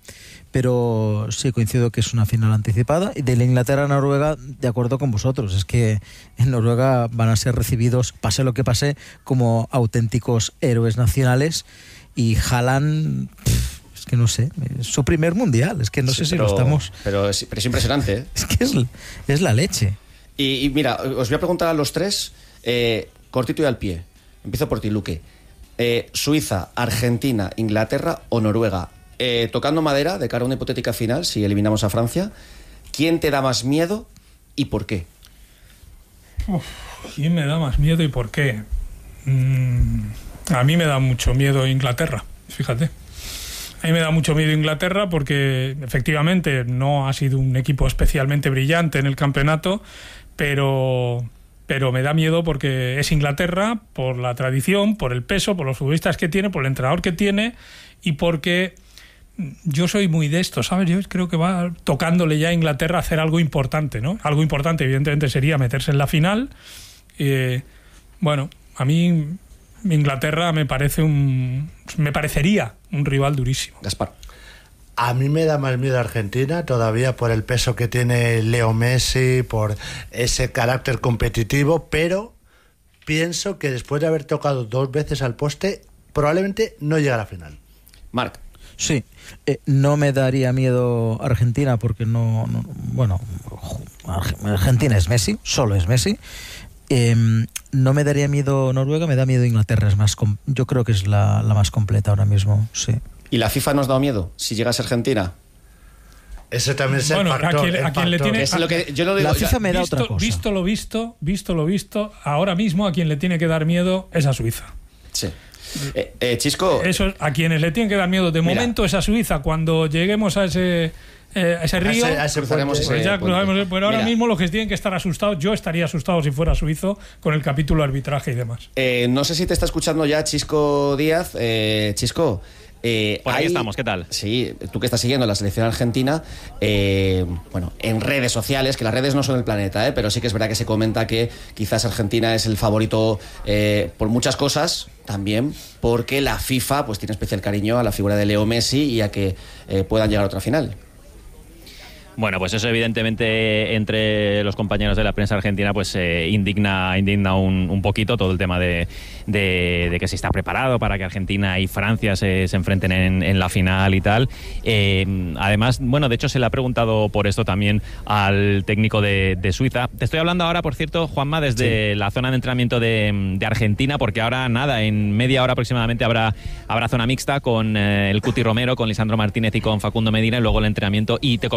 pero sí coincido que es una final anticipada. Y de la Inglaterra-Noruega, de acuerdo con vosotros, es que en Noruega van a ser recibidos, pase lo que pase, como auténticos héroes nacionales, y Haaland, es que no sé, es su primer mundial, es que no sé si lo estamos... Pero es impresionante, Es que es la leche. Y mira, os voy a preguntar a los tres, cortito y al pie. Empiezo por ti, Luque. Suiza, Argentina, Inglaterra o Noruega. Tocando madera, de cara a una hipotética final, si eliminamos a Francia, ¿quién te da más miedo y por qué? ¿Quién me da más miedo y por qué? A mí me da mucho miedo Inglaterra, fíjate. A mí me da mucho miedo Inglaterra porque efectivamente no ha sido un equipo especialmente brillante en el campeonato, pero me da miedo porque es Inglaterra, por la tradición, por el peso, por los futbolistas que tiene, por el entrenador que tiene, y porque yo soy muy de esto, ¿sabes? Yo creo que va tocándole ya a Inglaterra hacer algo importante, ¿no? Algo importante, evidentemente, sería meterse en la final. Bueno, a mí Inglaterra me parecería un rival durísimo. Gaspar. A mí me da más miedo Argentina todavía por el peso que tiene Leo Messi, por ese carácter competitivo, pero pienso que después de haber tocado 2 veces al poste, probablemente no llegue a la final. Marc. Sí, no me daría miedo Argentina porque Argentina es Messi, solo es Messi. No me daría miedo Noruega, me da miedo Inglaterra, yo creo que es la más completa ahora mismo, sí. ¿Y la FIFA nos da miedo si llegase Argentina? Ese también es el factor. A quien le tiene, la FIFA me da otra cosa. Visto lo visto, ahora mismo a quien le tiene que dar miedo es a Suiza. Sí. Chisco. Eso, a quienes le tienen que dar miedo de momento es a Suiza. Cuando lleguemos a ese río, pero ahora mismo los que tienen que estar asustados, yo estaría asustado si fuera suizo con el capítulo arbitraje y demás. No sé si te está escuchando ya Chisco Díaz. Chisco, por ahí estamos, ¿qué tal? Sí, tú que estás siguiendo la selección argentina, en redes sociales, que las redes no son el planeta, pero sí que es verdad que se comenta que quizás Argentina es el favorito por muchas cosas, también porque la FIFA pues tiene especial cariño a la figura de Leo Messi y a que puedan llegar a otra final. Bueno, pues eso evidentemente entre los compañeros de la prensa argentina pues indigna un poquito todo el tema de que se está preparado para que Argentina y Francia se enfrenten en la final y tal. Además, de hecho se le ha preguntado por esto también al técnico de Suiza. Te estoy hablando ahora, por cierto, Juanma, desde la zona de entrenamiento de Argentina, porque ahora en media hora aproximadamente habrá zona mixta con el Cuti Romero, con Lisandro Martínez y con Facundo Medina, y luego el entrenamiento. Y te comentaba eso,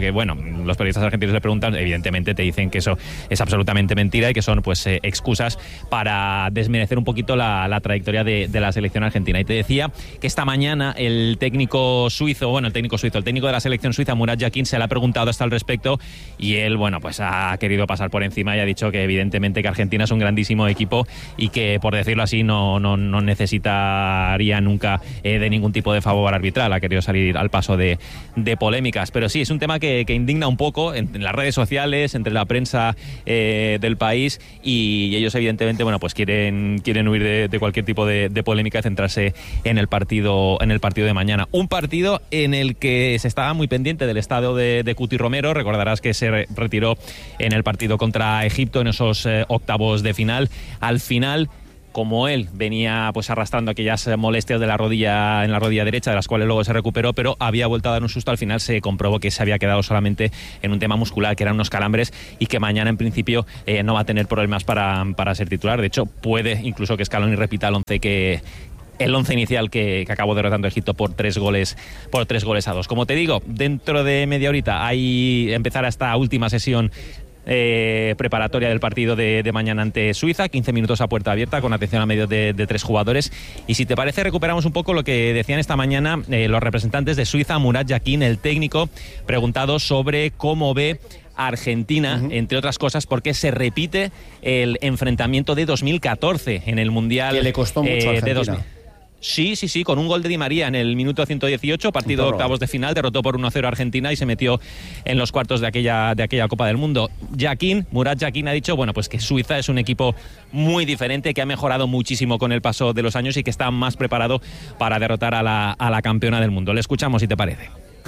que, bueno, los periodistas argentinos le preguntan, evidentemente te dicen que eso es absolutamente mentira y que son pues excusas para desmerecer un poquito la trayectoria de la selección argentina. Y te decía que esta mañana el técnico de la selección suiza, Murat Yakin, se le ha preguntado hasta al respecto y él, bueno, pues ha querido pasar por encima y ha dicho que evidentemente que Argentina es un grandísimo equipo y que, por decirlo así, no necesitaría nunca de ningún tipo de favor arbitral. Ha querido salir al paso de polémicas, pero sí, es un tema que indigna un poco en las redes sociales, entre la prensa del país, y ellos evidentemente, bueno, pues quieren huir de cualquier tipo de polémica y centrarse en el partido de mañana. Un partido en el que se estaba muy pendiente del estado de Cuti Romero. Recordarás que se retiró en el partido contra Egipto en esos octavos de final. Al final, como él venía pues arrastrando aquellas molestias en la rodilla derecha, de las cuales luego se recuperó, pero había vuelto a dar un susto, al final se comprobó que se había quedado solamente en un tema muscular, que eran unos calambres, y que mañana en principio no va a tener problemas para ser titular. De hecho, puede incluso que Scaloni repita el once inicial que acabó derrotando a Egipto por 3 goles a 2. Como te digo, dentro de media horita empezará esta última sesión preparatoria del partido de mañana ante Suiza, 15 minutos a puerta abierta con atención a medios de 3 jugadores. Y si te parece, recuperamos un poco lo que decían esta mañana los representantes de Suiza. Murat Yakin, el técnico, preguntado sobre cómo ve a Argentina, entre otras cosas, porque se repite el enfrentamiento de 2014 en el Mundial, que le costó mucho a Argentina. Sí, con un gol de Di María en el minuto 118, partido de octavos de final, derrotó por 1-0 a Argentina y se metió en los cuartos de aquella Copa del Mundo. Murat Yakin ha dicho, bueno, pues que Suiza es un equipo muy diferente, que ha mejorado muchísimo con el paso de los años y que está más preparado para derrotar a la campeona del mundo. Le escuchamos, si te parece.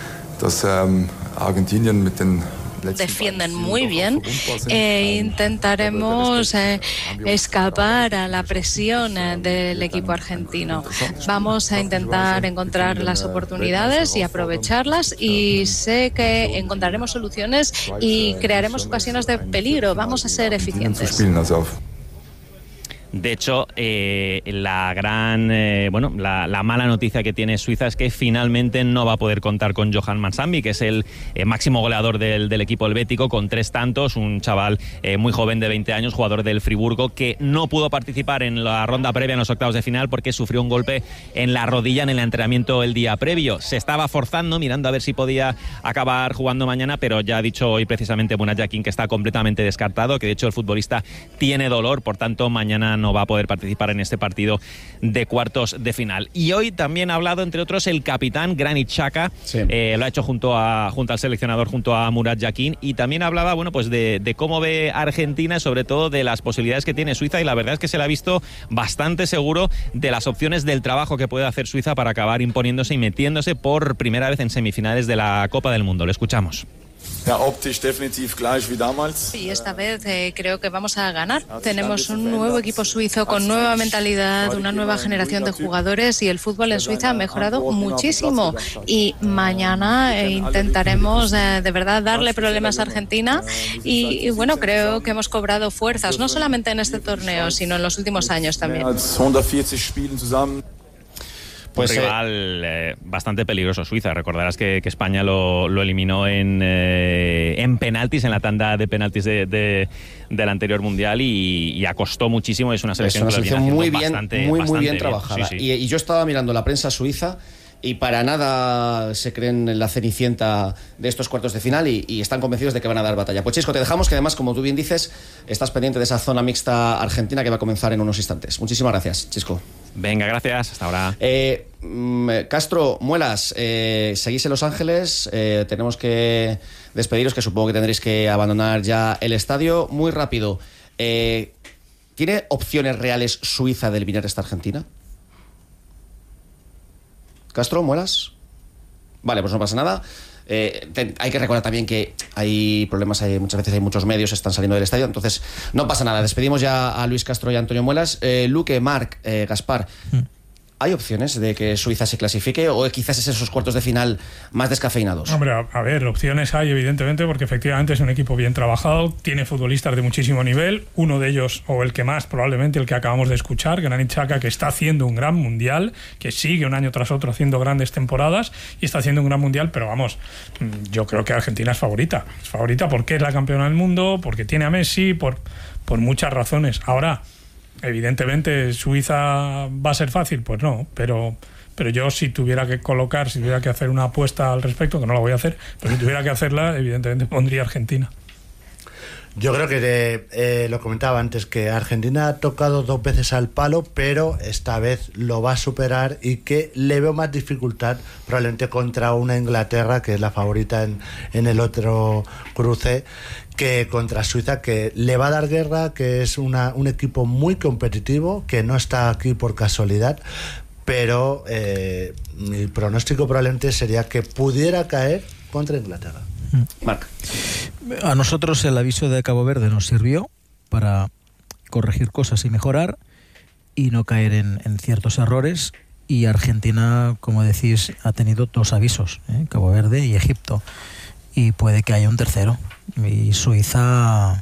Defienden muy bien e intentaremos escapar a la presión del equipo argentino. Vamos a intentar encontrar las oportunidades y aprovecharlas, y sé que encontraremos soluciones y crearemos ocasiones de peligro. Vamos a ser eficientes. De hecho, la mala noticia que tiene Suiza es que finalmente no va a poder contar con Johan Mansambi, que es el máximo goleador del equipo helvético, con 3 tantos, un chaval muy joven de 20 años, jugador del Friburgo, que no pudo participar en la ronda previa, en los octavos de final, porque sufrió un golpe en la rodilla en el entrenamiento el día previo. Se estaba forzando, mirando a ver si podía acabar jugando mañana, pero ya ha dicho hoy precisamente Murat Yakin que está completamente descartado, que de hecho el futbolista tiene dolor, por tanto mañana no va a poder participar en este partido de cuartos de final. Y hoy también ha hablado, entre otros, el capitán Granit Xhaka. Sí. Lo ha hecho junto al seleccionador, junto a Murat Yakin, y también hablaba, bueno, pues de cómo ve Argentina, sobre todo de las posibilidades que tiene Suiza, y la verdad es que se le ha visto bastante seguro de las opciones del trabajo que puede hacer Suiza para acabar imponiéndose y metiéndose por primera vez en semifinales de la Copa del Mundo. Lo escuchamos. Sí, esta vez creo que vamos a ganar. Tenemos un nuevo equipo suizo con nueva mentalidad, una nueva generación de jugadores, y el fútbol en Suiza ha mejorado muchísimo. Y mañana intentaremos de verdad darle problemas a Argentina y bueno, creo que hemos cobrado fuerzas, no solamente en este torneo, sino en los últimos años también. Pues un rival bastante peligroso, Suiza. Recordarás que España lo eliminó en penaltis, en la tanda de penaltis del anterior mundial, y acostó muchísimo. Es una selección muy bien trabajada. Sí. Y yo estaba mirando la prensa suiza y para nada se creen en la cenicienta de estos cuartos de final y están convencidos de que van a dar batalla. Pues Chisco, te dejamos, que además, como tú bien dices, estás pendiente de esa zona mixta argentina que va a comenzar en unos instantes. Muchísimas gracias, Chisco. Venga, gracias, hasta ahora. Castro, Muelas, seguís en Los Ángeles, tenemos que despediros, que supongo que tendréis que abandonar ya el estadio. Muy rápido, ¿tiene opciones reales Suiza de eliminar esta Argentina? Castro, Muelas. Vale, pues no pasa nada. Hay que recordar también que hay problemas, muchas veces hay muchos medios están saliendo del estadio, entonces no pasa nada. Despedimos ya a Luis Castro y a Antonio Muelas. Luque, Marc, Gaspar, ¿Hay opciones de que Suiza se clasifique o quizás es esos cuartos de final más descafeinados? Hombre, a ver, opciones hay evidentemente porque efectivamente es un equipo bien trabajado, tiene futbolistas de muchísimo nivel, uno de ellos, o el que más probablemente, el que acabamos de escuchar, Granit Xhaka, que está haciendo un gran mundial, que sigue un año tras otro haciendo grandes temporadas y está haciendo un gran mundial, pero vamos, yo creo que Argentina es favorita porque es la campeona del mundo, porque tiene a Messi, por muchas razones. Ahora, evidentemente, ¿Suiza va a ser fácil? Pues no, pero yo si tuviera que hacer una apuesta al respecto, que no la voy a hacer, pero si tuviera que hacerla, evidentemente pondría Argentina. Yo creo que lo comentaba antes, que Argentina ha tocado 2 veces al palo, pero esta vez lo va a superar y que le veo más dificultad probablemente contra una Inglaterra, que es la favorita en el otro cruce, que contra Suiza, que le va a dar guerra, que es un equipo muy competitivo, que no está aquí por casualidad, pero mi pronóstico probablemente sería que pudiera caer contra Inglaterra. Marc. A nosotros el aviso de Cabo Verde nos sirvió para corregir cosas y mejorar y no caer en ciertos errores, y Argentina, como decís, ha tenido 2 avisos, Cabo Verde y Egipto, y puede que haya un tercero, y Suiza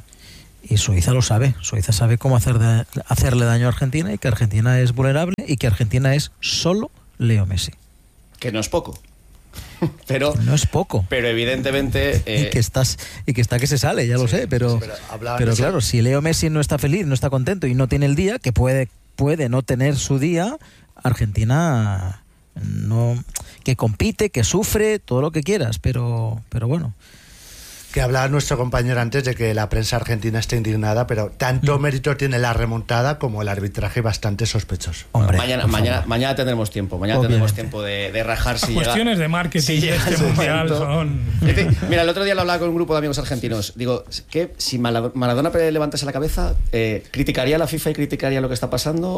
lo sabe. Suiza sabe cómo hacerle daño a Argentina, y que Argentina es vulnerable y que Argentina es solo Leo Messi. Que no es poco. Pero no es poco, pero evidentemente y que está que se sale, ya lo sé, pero claro, si Leo Messi no está feliz, no está contento y no tiene el día, que puede no tener su día, Argentina no, que compite, que sufre, todo lo que quieras, pero bueno. Que hablaba nuestro compañero antes de que la prensa argentina está indignada, pero tanto mérito tiene la remontada como el arbitraje bastante sospechoso. Hombre, mañana tendremos tiempo. Tendremos tiempo de rajar si cuestiones llega, de marketing si este mundial son... Mira, el otro día lo hablaba con un grupo de amigos argentinos. Digo, que si Maradona levantase la cabeza, ¿criticaría a la FIFA y criticaría lo que está pasando?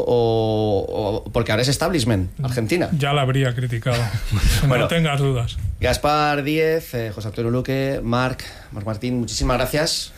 O porque ahora es establishment Argentina. Ya la habría criticado. Bueno, no tengas dudas. Gaspar Díez, José Antonio Luque, Marc Martín, muchísimas gracias.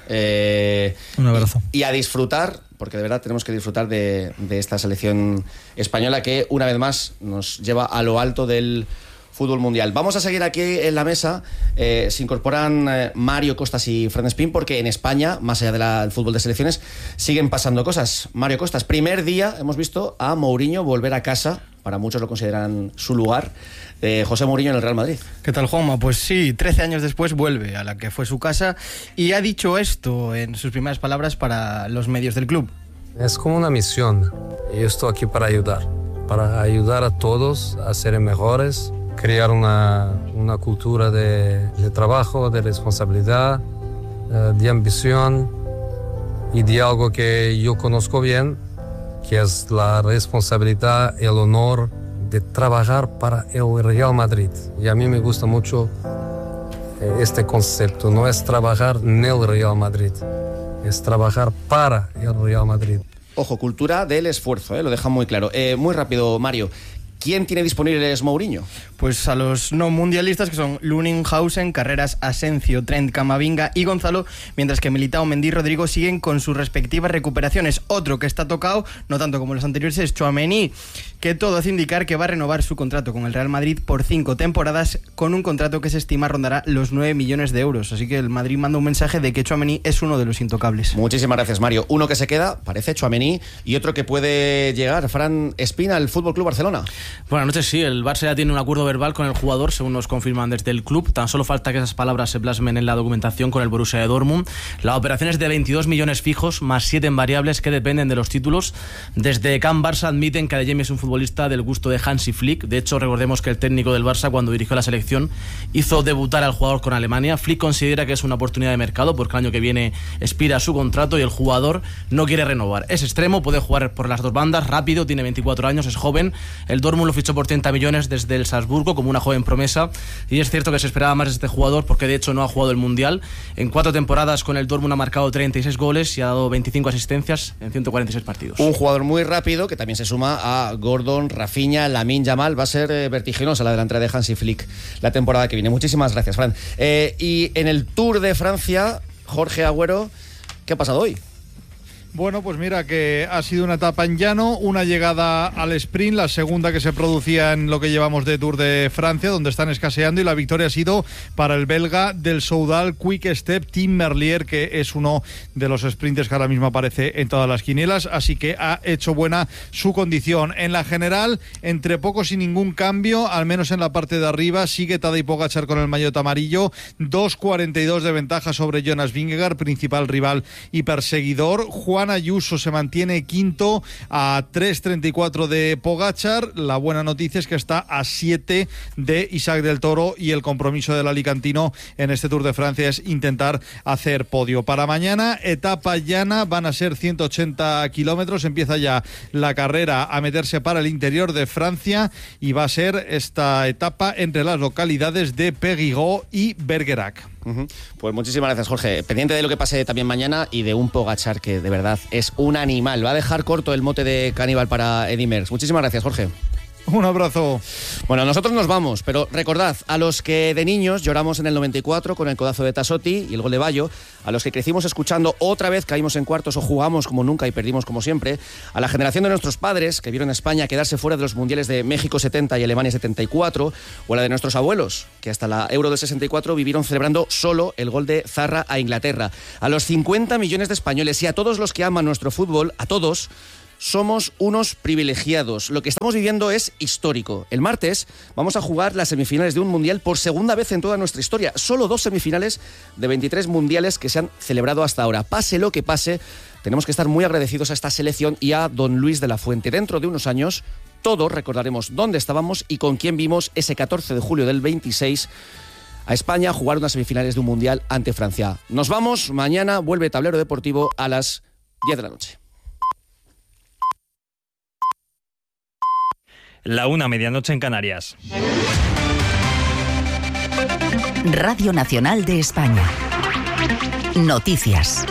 Un abrazo. Y a disfrutar, porque de verdad tenemos que disfrutar de esta selección española que una vez más nos lleva a lo alto del fútbol mundial. Vamos a seguir aquí en la mesa. Se incorporan Mario Costas y Fran Espín, porque en España, más allá del fútbol de selecciones, siguen pasando cosas. Mario Costas, primer día hemos visto a Mourinho volver a casa, para muchos lo consideran su lugar, José Mourinho en el Real Madrid. ¿Qué tal, Juanma? Pues sí, 13 años después vuelve a la que fue su casa y ha dicho esto en sus primeras palabras para los medios del club. Es como una misión y estoy aquí para ayudar a todos a ser mejores, crear una cultura de trabajo, de responsabilidad, de ambición y de algo que yo conozco bien, que es la responsabilidad, el honor de trabajar para el Real Madrid. Y a mí me gusta mucho este concepto, no es trabajar en el Real Madrid, es trabajar para el Real Madrid. Ojo, cultura del esfuerzo, lo deja muy claro. Muy rápido, Mario. ¿Quién tiene disponibles Mourinho? Pues a los no mundialistas, que son Luninghausen, Carreras, Asencio, Trent, Camavinga y Gonzalo, mientras que Militao, Mendy y Rodrigo siguen con sus respectivas recuperaciones. Otro que está tocado, no tanto como los anteriores, es Tchouaméni, que todo hace indicar que va a renovar su contrato con el Real Madrid por 5 temporadas, con un contrato que se estima rondará los 9 millones de euros. Así que el Madrid manda un mensaje de que Tchouaméni es uno de los intocables. Muchísimas gracias, Mario. Uno que se queda, parece Tchouaméni, y otro que puede llegar, Fran Espina, al FC Barcelona. Buenas noches, sí, el Barça ya tiene un acuerdo verbal con el jugador, según nos confirman desde el club. Tan solo falta que esas palabras se plasmen en la documentación con el Borussia de Dortmund. La operación es de 22 millones fijos, más 7 en variables que dependen de los títulos. Desde Can Barça admiten que Adeyemi es un futbolista del gusto de Hansi Flick. De hecho, recordemos que el técnico del Barça, cuando dirigió la selección, hizo debutar al jugador con Alemania. Flick considera que es una oportunidad de mercado porque el año que viene expira su contrato y el jugador no quiere renovar. Es extremo, puede jugar por las dos bandas, rápido, tiene 24 años, es joven. El Dortmund lo fichó por 30 millones desde el Salzburgo como una joven promesa, y es cierto que se esperaba más de este jugador porque de hecho no ha jugado el Mundial. En 4 temporadas con el Dortmund ha marcado 36 goles y ha dado 25 asistencias en 146 partidos. Un jugador muy rápido que también se suma a Gordon, Rafinha, Lamine Yamal. Va a ser vertiginosa la delantera de Hansi Flick la temporada que viene. Muchísimas gracias, Fran. Y en el Tour de Francia, Jorge Agüero, ¿qué ha pasado hoy? Bueno, pues mira que ha sido una etapa en llano, una llegada al sprint, la segunda que se producía en lo que llevamos de Tour de Francia, donde están escaseando, y la victoria ha sido para el belga del Soudal Quick Step, Tim Merlier, que es uno de los sprinters que ahora mismo aparece en todas las quinielas, así que ha hecho buena su condición. En la general, entre pocos y ningún cambio, al menos en la parte de arriba, sigue Tadej Pogačar con el maillot amarillo, 2.42 de ventaja sobre Jonas Vingegaard, principal rival y perseguidor. Juan Ayuso se mantiene quinto a 3.34 de Pogačar. La buena noticia es que está a 7 de Isaac del Toro, y el compromiso del alicantino en este Tour de Francia es intentar hacer podio. Para mañana, etapa llana, van a ser 180 kilómetros, empieza ya la carrera a meterse para el interior de Francia, y va a ser esta etapa entre las localidades de Périgueux y Bergerac. Pues muchísimas gracias, Jorge. Pendiente de lo que pase también mañana y de un Pogačar que de verdad es un animal. Va a dejar corto el mote de caníbal para Eddy Merckx. Muchísimas gracias, Jorge. Un abrazo. Bueno, nosotros nos vamos, pero recordad, a los que de niños lloramos en el 94 con el codazo de Tassotti y el gol de Bayo, a los que crecimos escuchando otra vez caímos en cuartos o jugamos como nunca y perdimos como siempre, a la generación de nuestros padres que vieron a España quedarse fuera de los mundiales de México 70 y Alemania 74, o a la de nuestros abuelos, que hasta la Euro del 64 vivieron celebrando solo el gol de Zarra a Inglaterra, a los 50 millones de españoles y a todos los que aman nuestro fútbol, a todos. Somos unos privilegiados. Lo que estamos viviendo es histórico. El martes vamos a jugar las semifinales de un mundial por segunda vez en toda nuestra historia. Solo 2 semifinales de 23 mundiales que se han celebrado hasta ahora. Pase lo que pase, tenemos que estar muy agradecidos a esta selección y a don Luis de la Fuente. Dentro de unos años, todos recordaremos dónde estábamos y con quién vimos ese 14 de julio del 26 a España jugar unas semifinales de un mundial ante Francia. Nos vamos. Mañana vuelve Tablero Deportivo a las 10 de la noche. La 1, medianoche en Canarias. Radio Nacional de España. Noticias.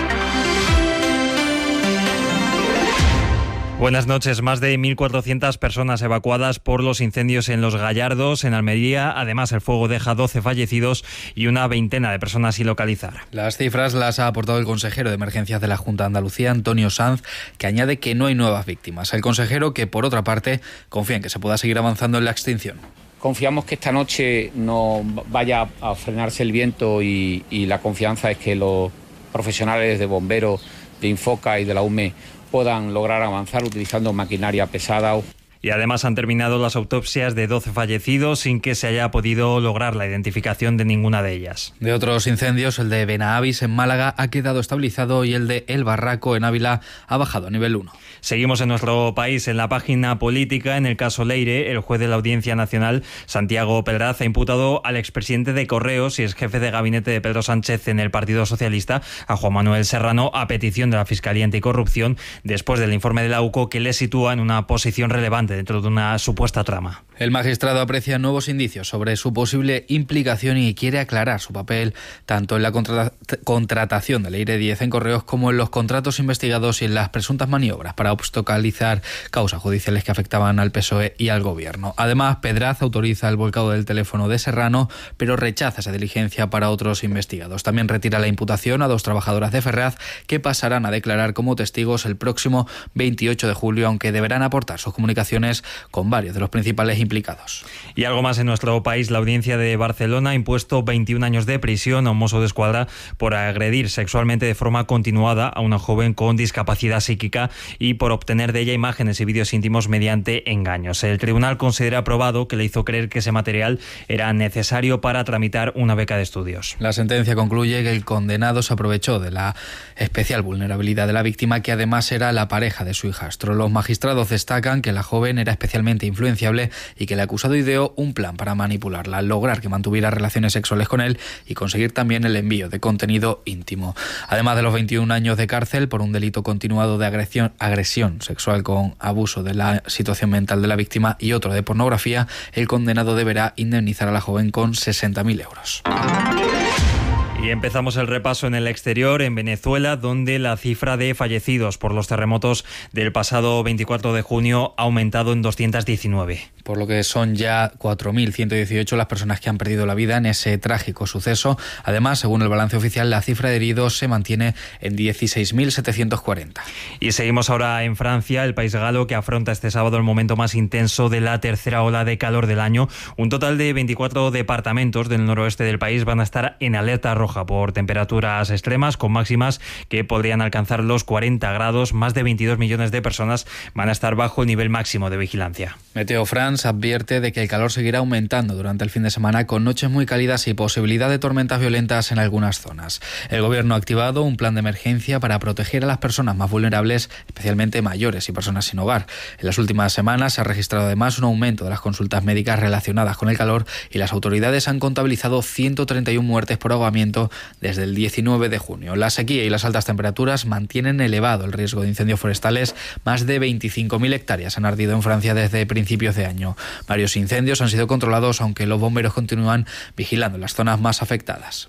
Buenas noches. Más de 1.400 personas evacuadas por los incendios en Los Gallardos, en Almería. Además, el fuego deja 12 fallecidos y una veintena de personas sin localizar. Las cifras las ha aportado el consejero de Emergencias de la Junta de Andalucía, Antonio Sanz, que añade que no hay nuevas víctimas. El consejero, que por otra parte confía en que se pueda seguir avanzando en la extinción. Confiamos que esta noche no vaya a frenarse el viento y la confianza es que los profesionales de bomberos, de Infoca y de la UME puedan lograr avanzar utilizando maquinaria pesada. Y además han terminado las autopsias de 12 fallecidos sin que se haya podido lograr la identificación de ninguna de ellas. De otros incendios, el de Benahavis en Málaga ha quedado estabilizado y el de El Barraco en Ávila ha bajado a nivel 1. Seguimos en nuestro país. En la página política, en el caso Leire, el juez de la Audiencia Nacional, Santiago Pedraza, ha imputado al expresidente de Correos y exjefe de gabinete de Pedro Sánchez en el Partido Socialista, a Juan Manuel Serrano, a petición de la Fiscalía Anticorrupción, después del informe de la UCO que le sitúa en una posición relevante dentro de una supuesta trama. El magistrado aprecia nuevos indicios sobre su posible implicación y quiere aclarar su papel tanto en la contratación de Leire Díez en Correos como en los contratos investigados y en las presuntas maniobras para obstaculizar causas judiciales que afectaban al PSOE y al Gobierno. Además, Pedraza autoriza el volcado del teléfono de Serrano, pero rechaza esa diligencia para otros investigados. También retira la imputación a 2 trabajadoras de Ferraz que pasarán a declarar como testigos el próximo 28 de julio, aunque deberán aportar sus comunicaciones con varios de los principales implicados. Y algo más en nuestro país. La Audiencia de Barcelona ha impuesto 21 años de prisión a un mozo de escuadra por agredir sexualmente de forma continuada a una joven con discapacidad psíquica y por obtener de ella imágenes y vídeos íntimos mediante engaños. El tribunal considera probado que le hizo creer que ese material era necesario para tramitar una beca de estudios. La sentencia concluye que el condenado se aprovechó de la especial vulnerabilidad de la víctima, que además era la pareja de su hijastro. Los magistrados destacan que la joven era especialmente influenciable y que el acusado ideó un plan para manipularla, lograr que mantuviera relaciones sexuales con él y conseguir también el envío de contenido íntimo. Además de los 21 años de cárcel por un delito continuado de agresión sexual con abuso de la situación mental de la víctima y otro de pornografía, el condenado deberá indemnizar a la joven con 60.000 euros. Y empezamos el repaso en el exterior, en Venezuela, donde la cifra de fallecidos por los terremotos del pasado 24 de junio ha aumentado en 219. por lo que son ya 4.118 las personas que han perdido la vida en ese trágico suceso. Además, según el balance oficial, la cifra de heridos se mantiene en 16.740. Y seguimos ahora en Francia, el país galo, que afronta este sábado el momento más intenso de la tercera ola de calor del año. Un total de 24 departamentos del noroeste del país van a estar en alerta roja por temperaturas extremas, con máximas que podrían alcanzar los 40 grados. Más de 22 millones de personas van a estar bajo el nivel máximo de vigilancia. Meteo France advierte de que el calor seguirá aumentando durante el fin de semana, con noches muy cálidas y posibilidad de tormentas violentas en algunas zonas. El gobierno ha activado un plan de emergencia para proteger a las personas más vulnerables, especialmente mayores y personas sin hogar. En las últimas semanas se ha registrado además un aumento de las consultas médicas relacionadas con el calor y las autoridades han contabilizado 131 muertes por ahogamiento desde el 19 de junio. La sequía y las altas temperaturas mantienen elevado el riesgo de incendios forestales. Más de 25.000 hectáreas han ardido en Francia desde principios de año. Varios incendios han sido controlados, aunque los bomberos continúan vigilando las zonas más afectadas.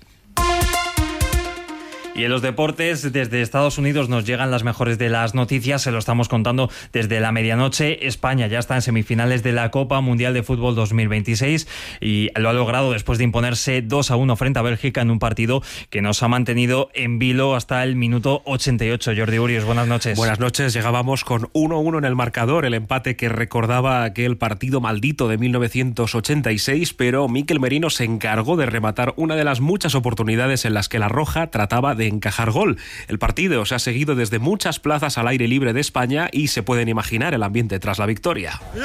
Y en los deportes, desde Estados Unidos nos llegan las mejores de las noticias, se lo estamos contando desde la medianoche. España ya está en semifinales de la Copa Mundial de Fútbol 2026 y lo ha logrado después de imponerse 2-1 frente a Bélgica en un partido que nos ha mantenido en vilo hasta el minuto 88. Jordi Urios, buenas noches. Buenas noches, llegábamos con 1-1 en el marcador, el empate que recordaba aquel partido maldito de 1986, pero Mikel Merino se encargó de rematar una de las muchas oportunidades en las que la Roja trataba de encajar gol. El partido se ha seguido desde muchas plazas al aire libre de España y se pueden imaginar el ambiente tras la victoria.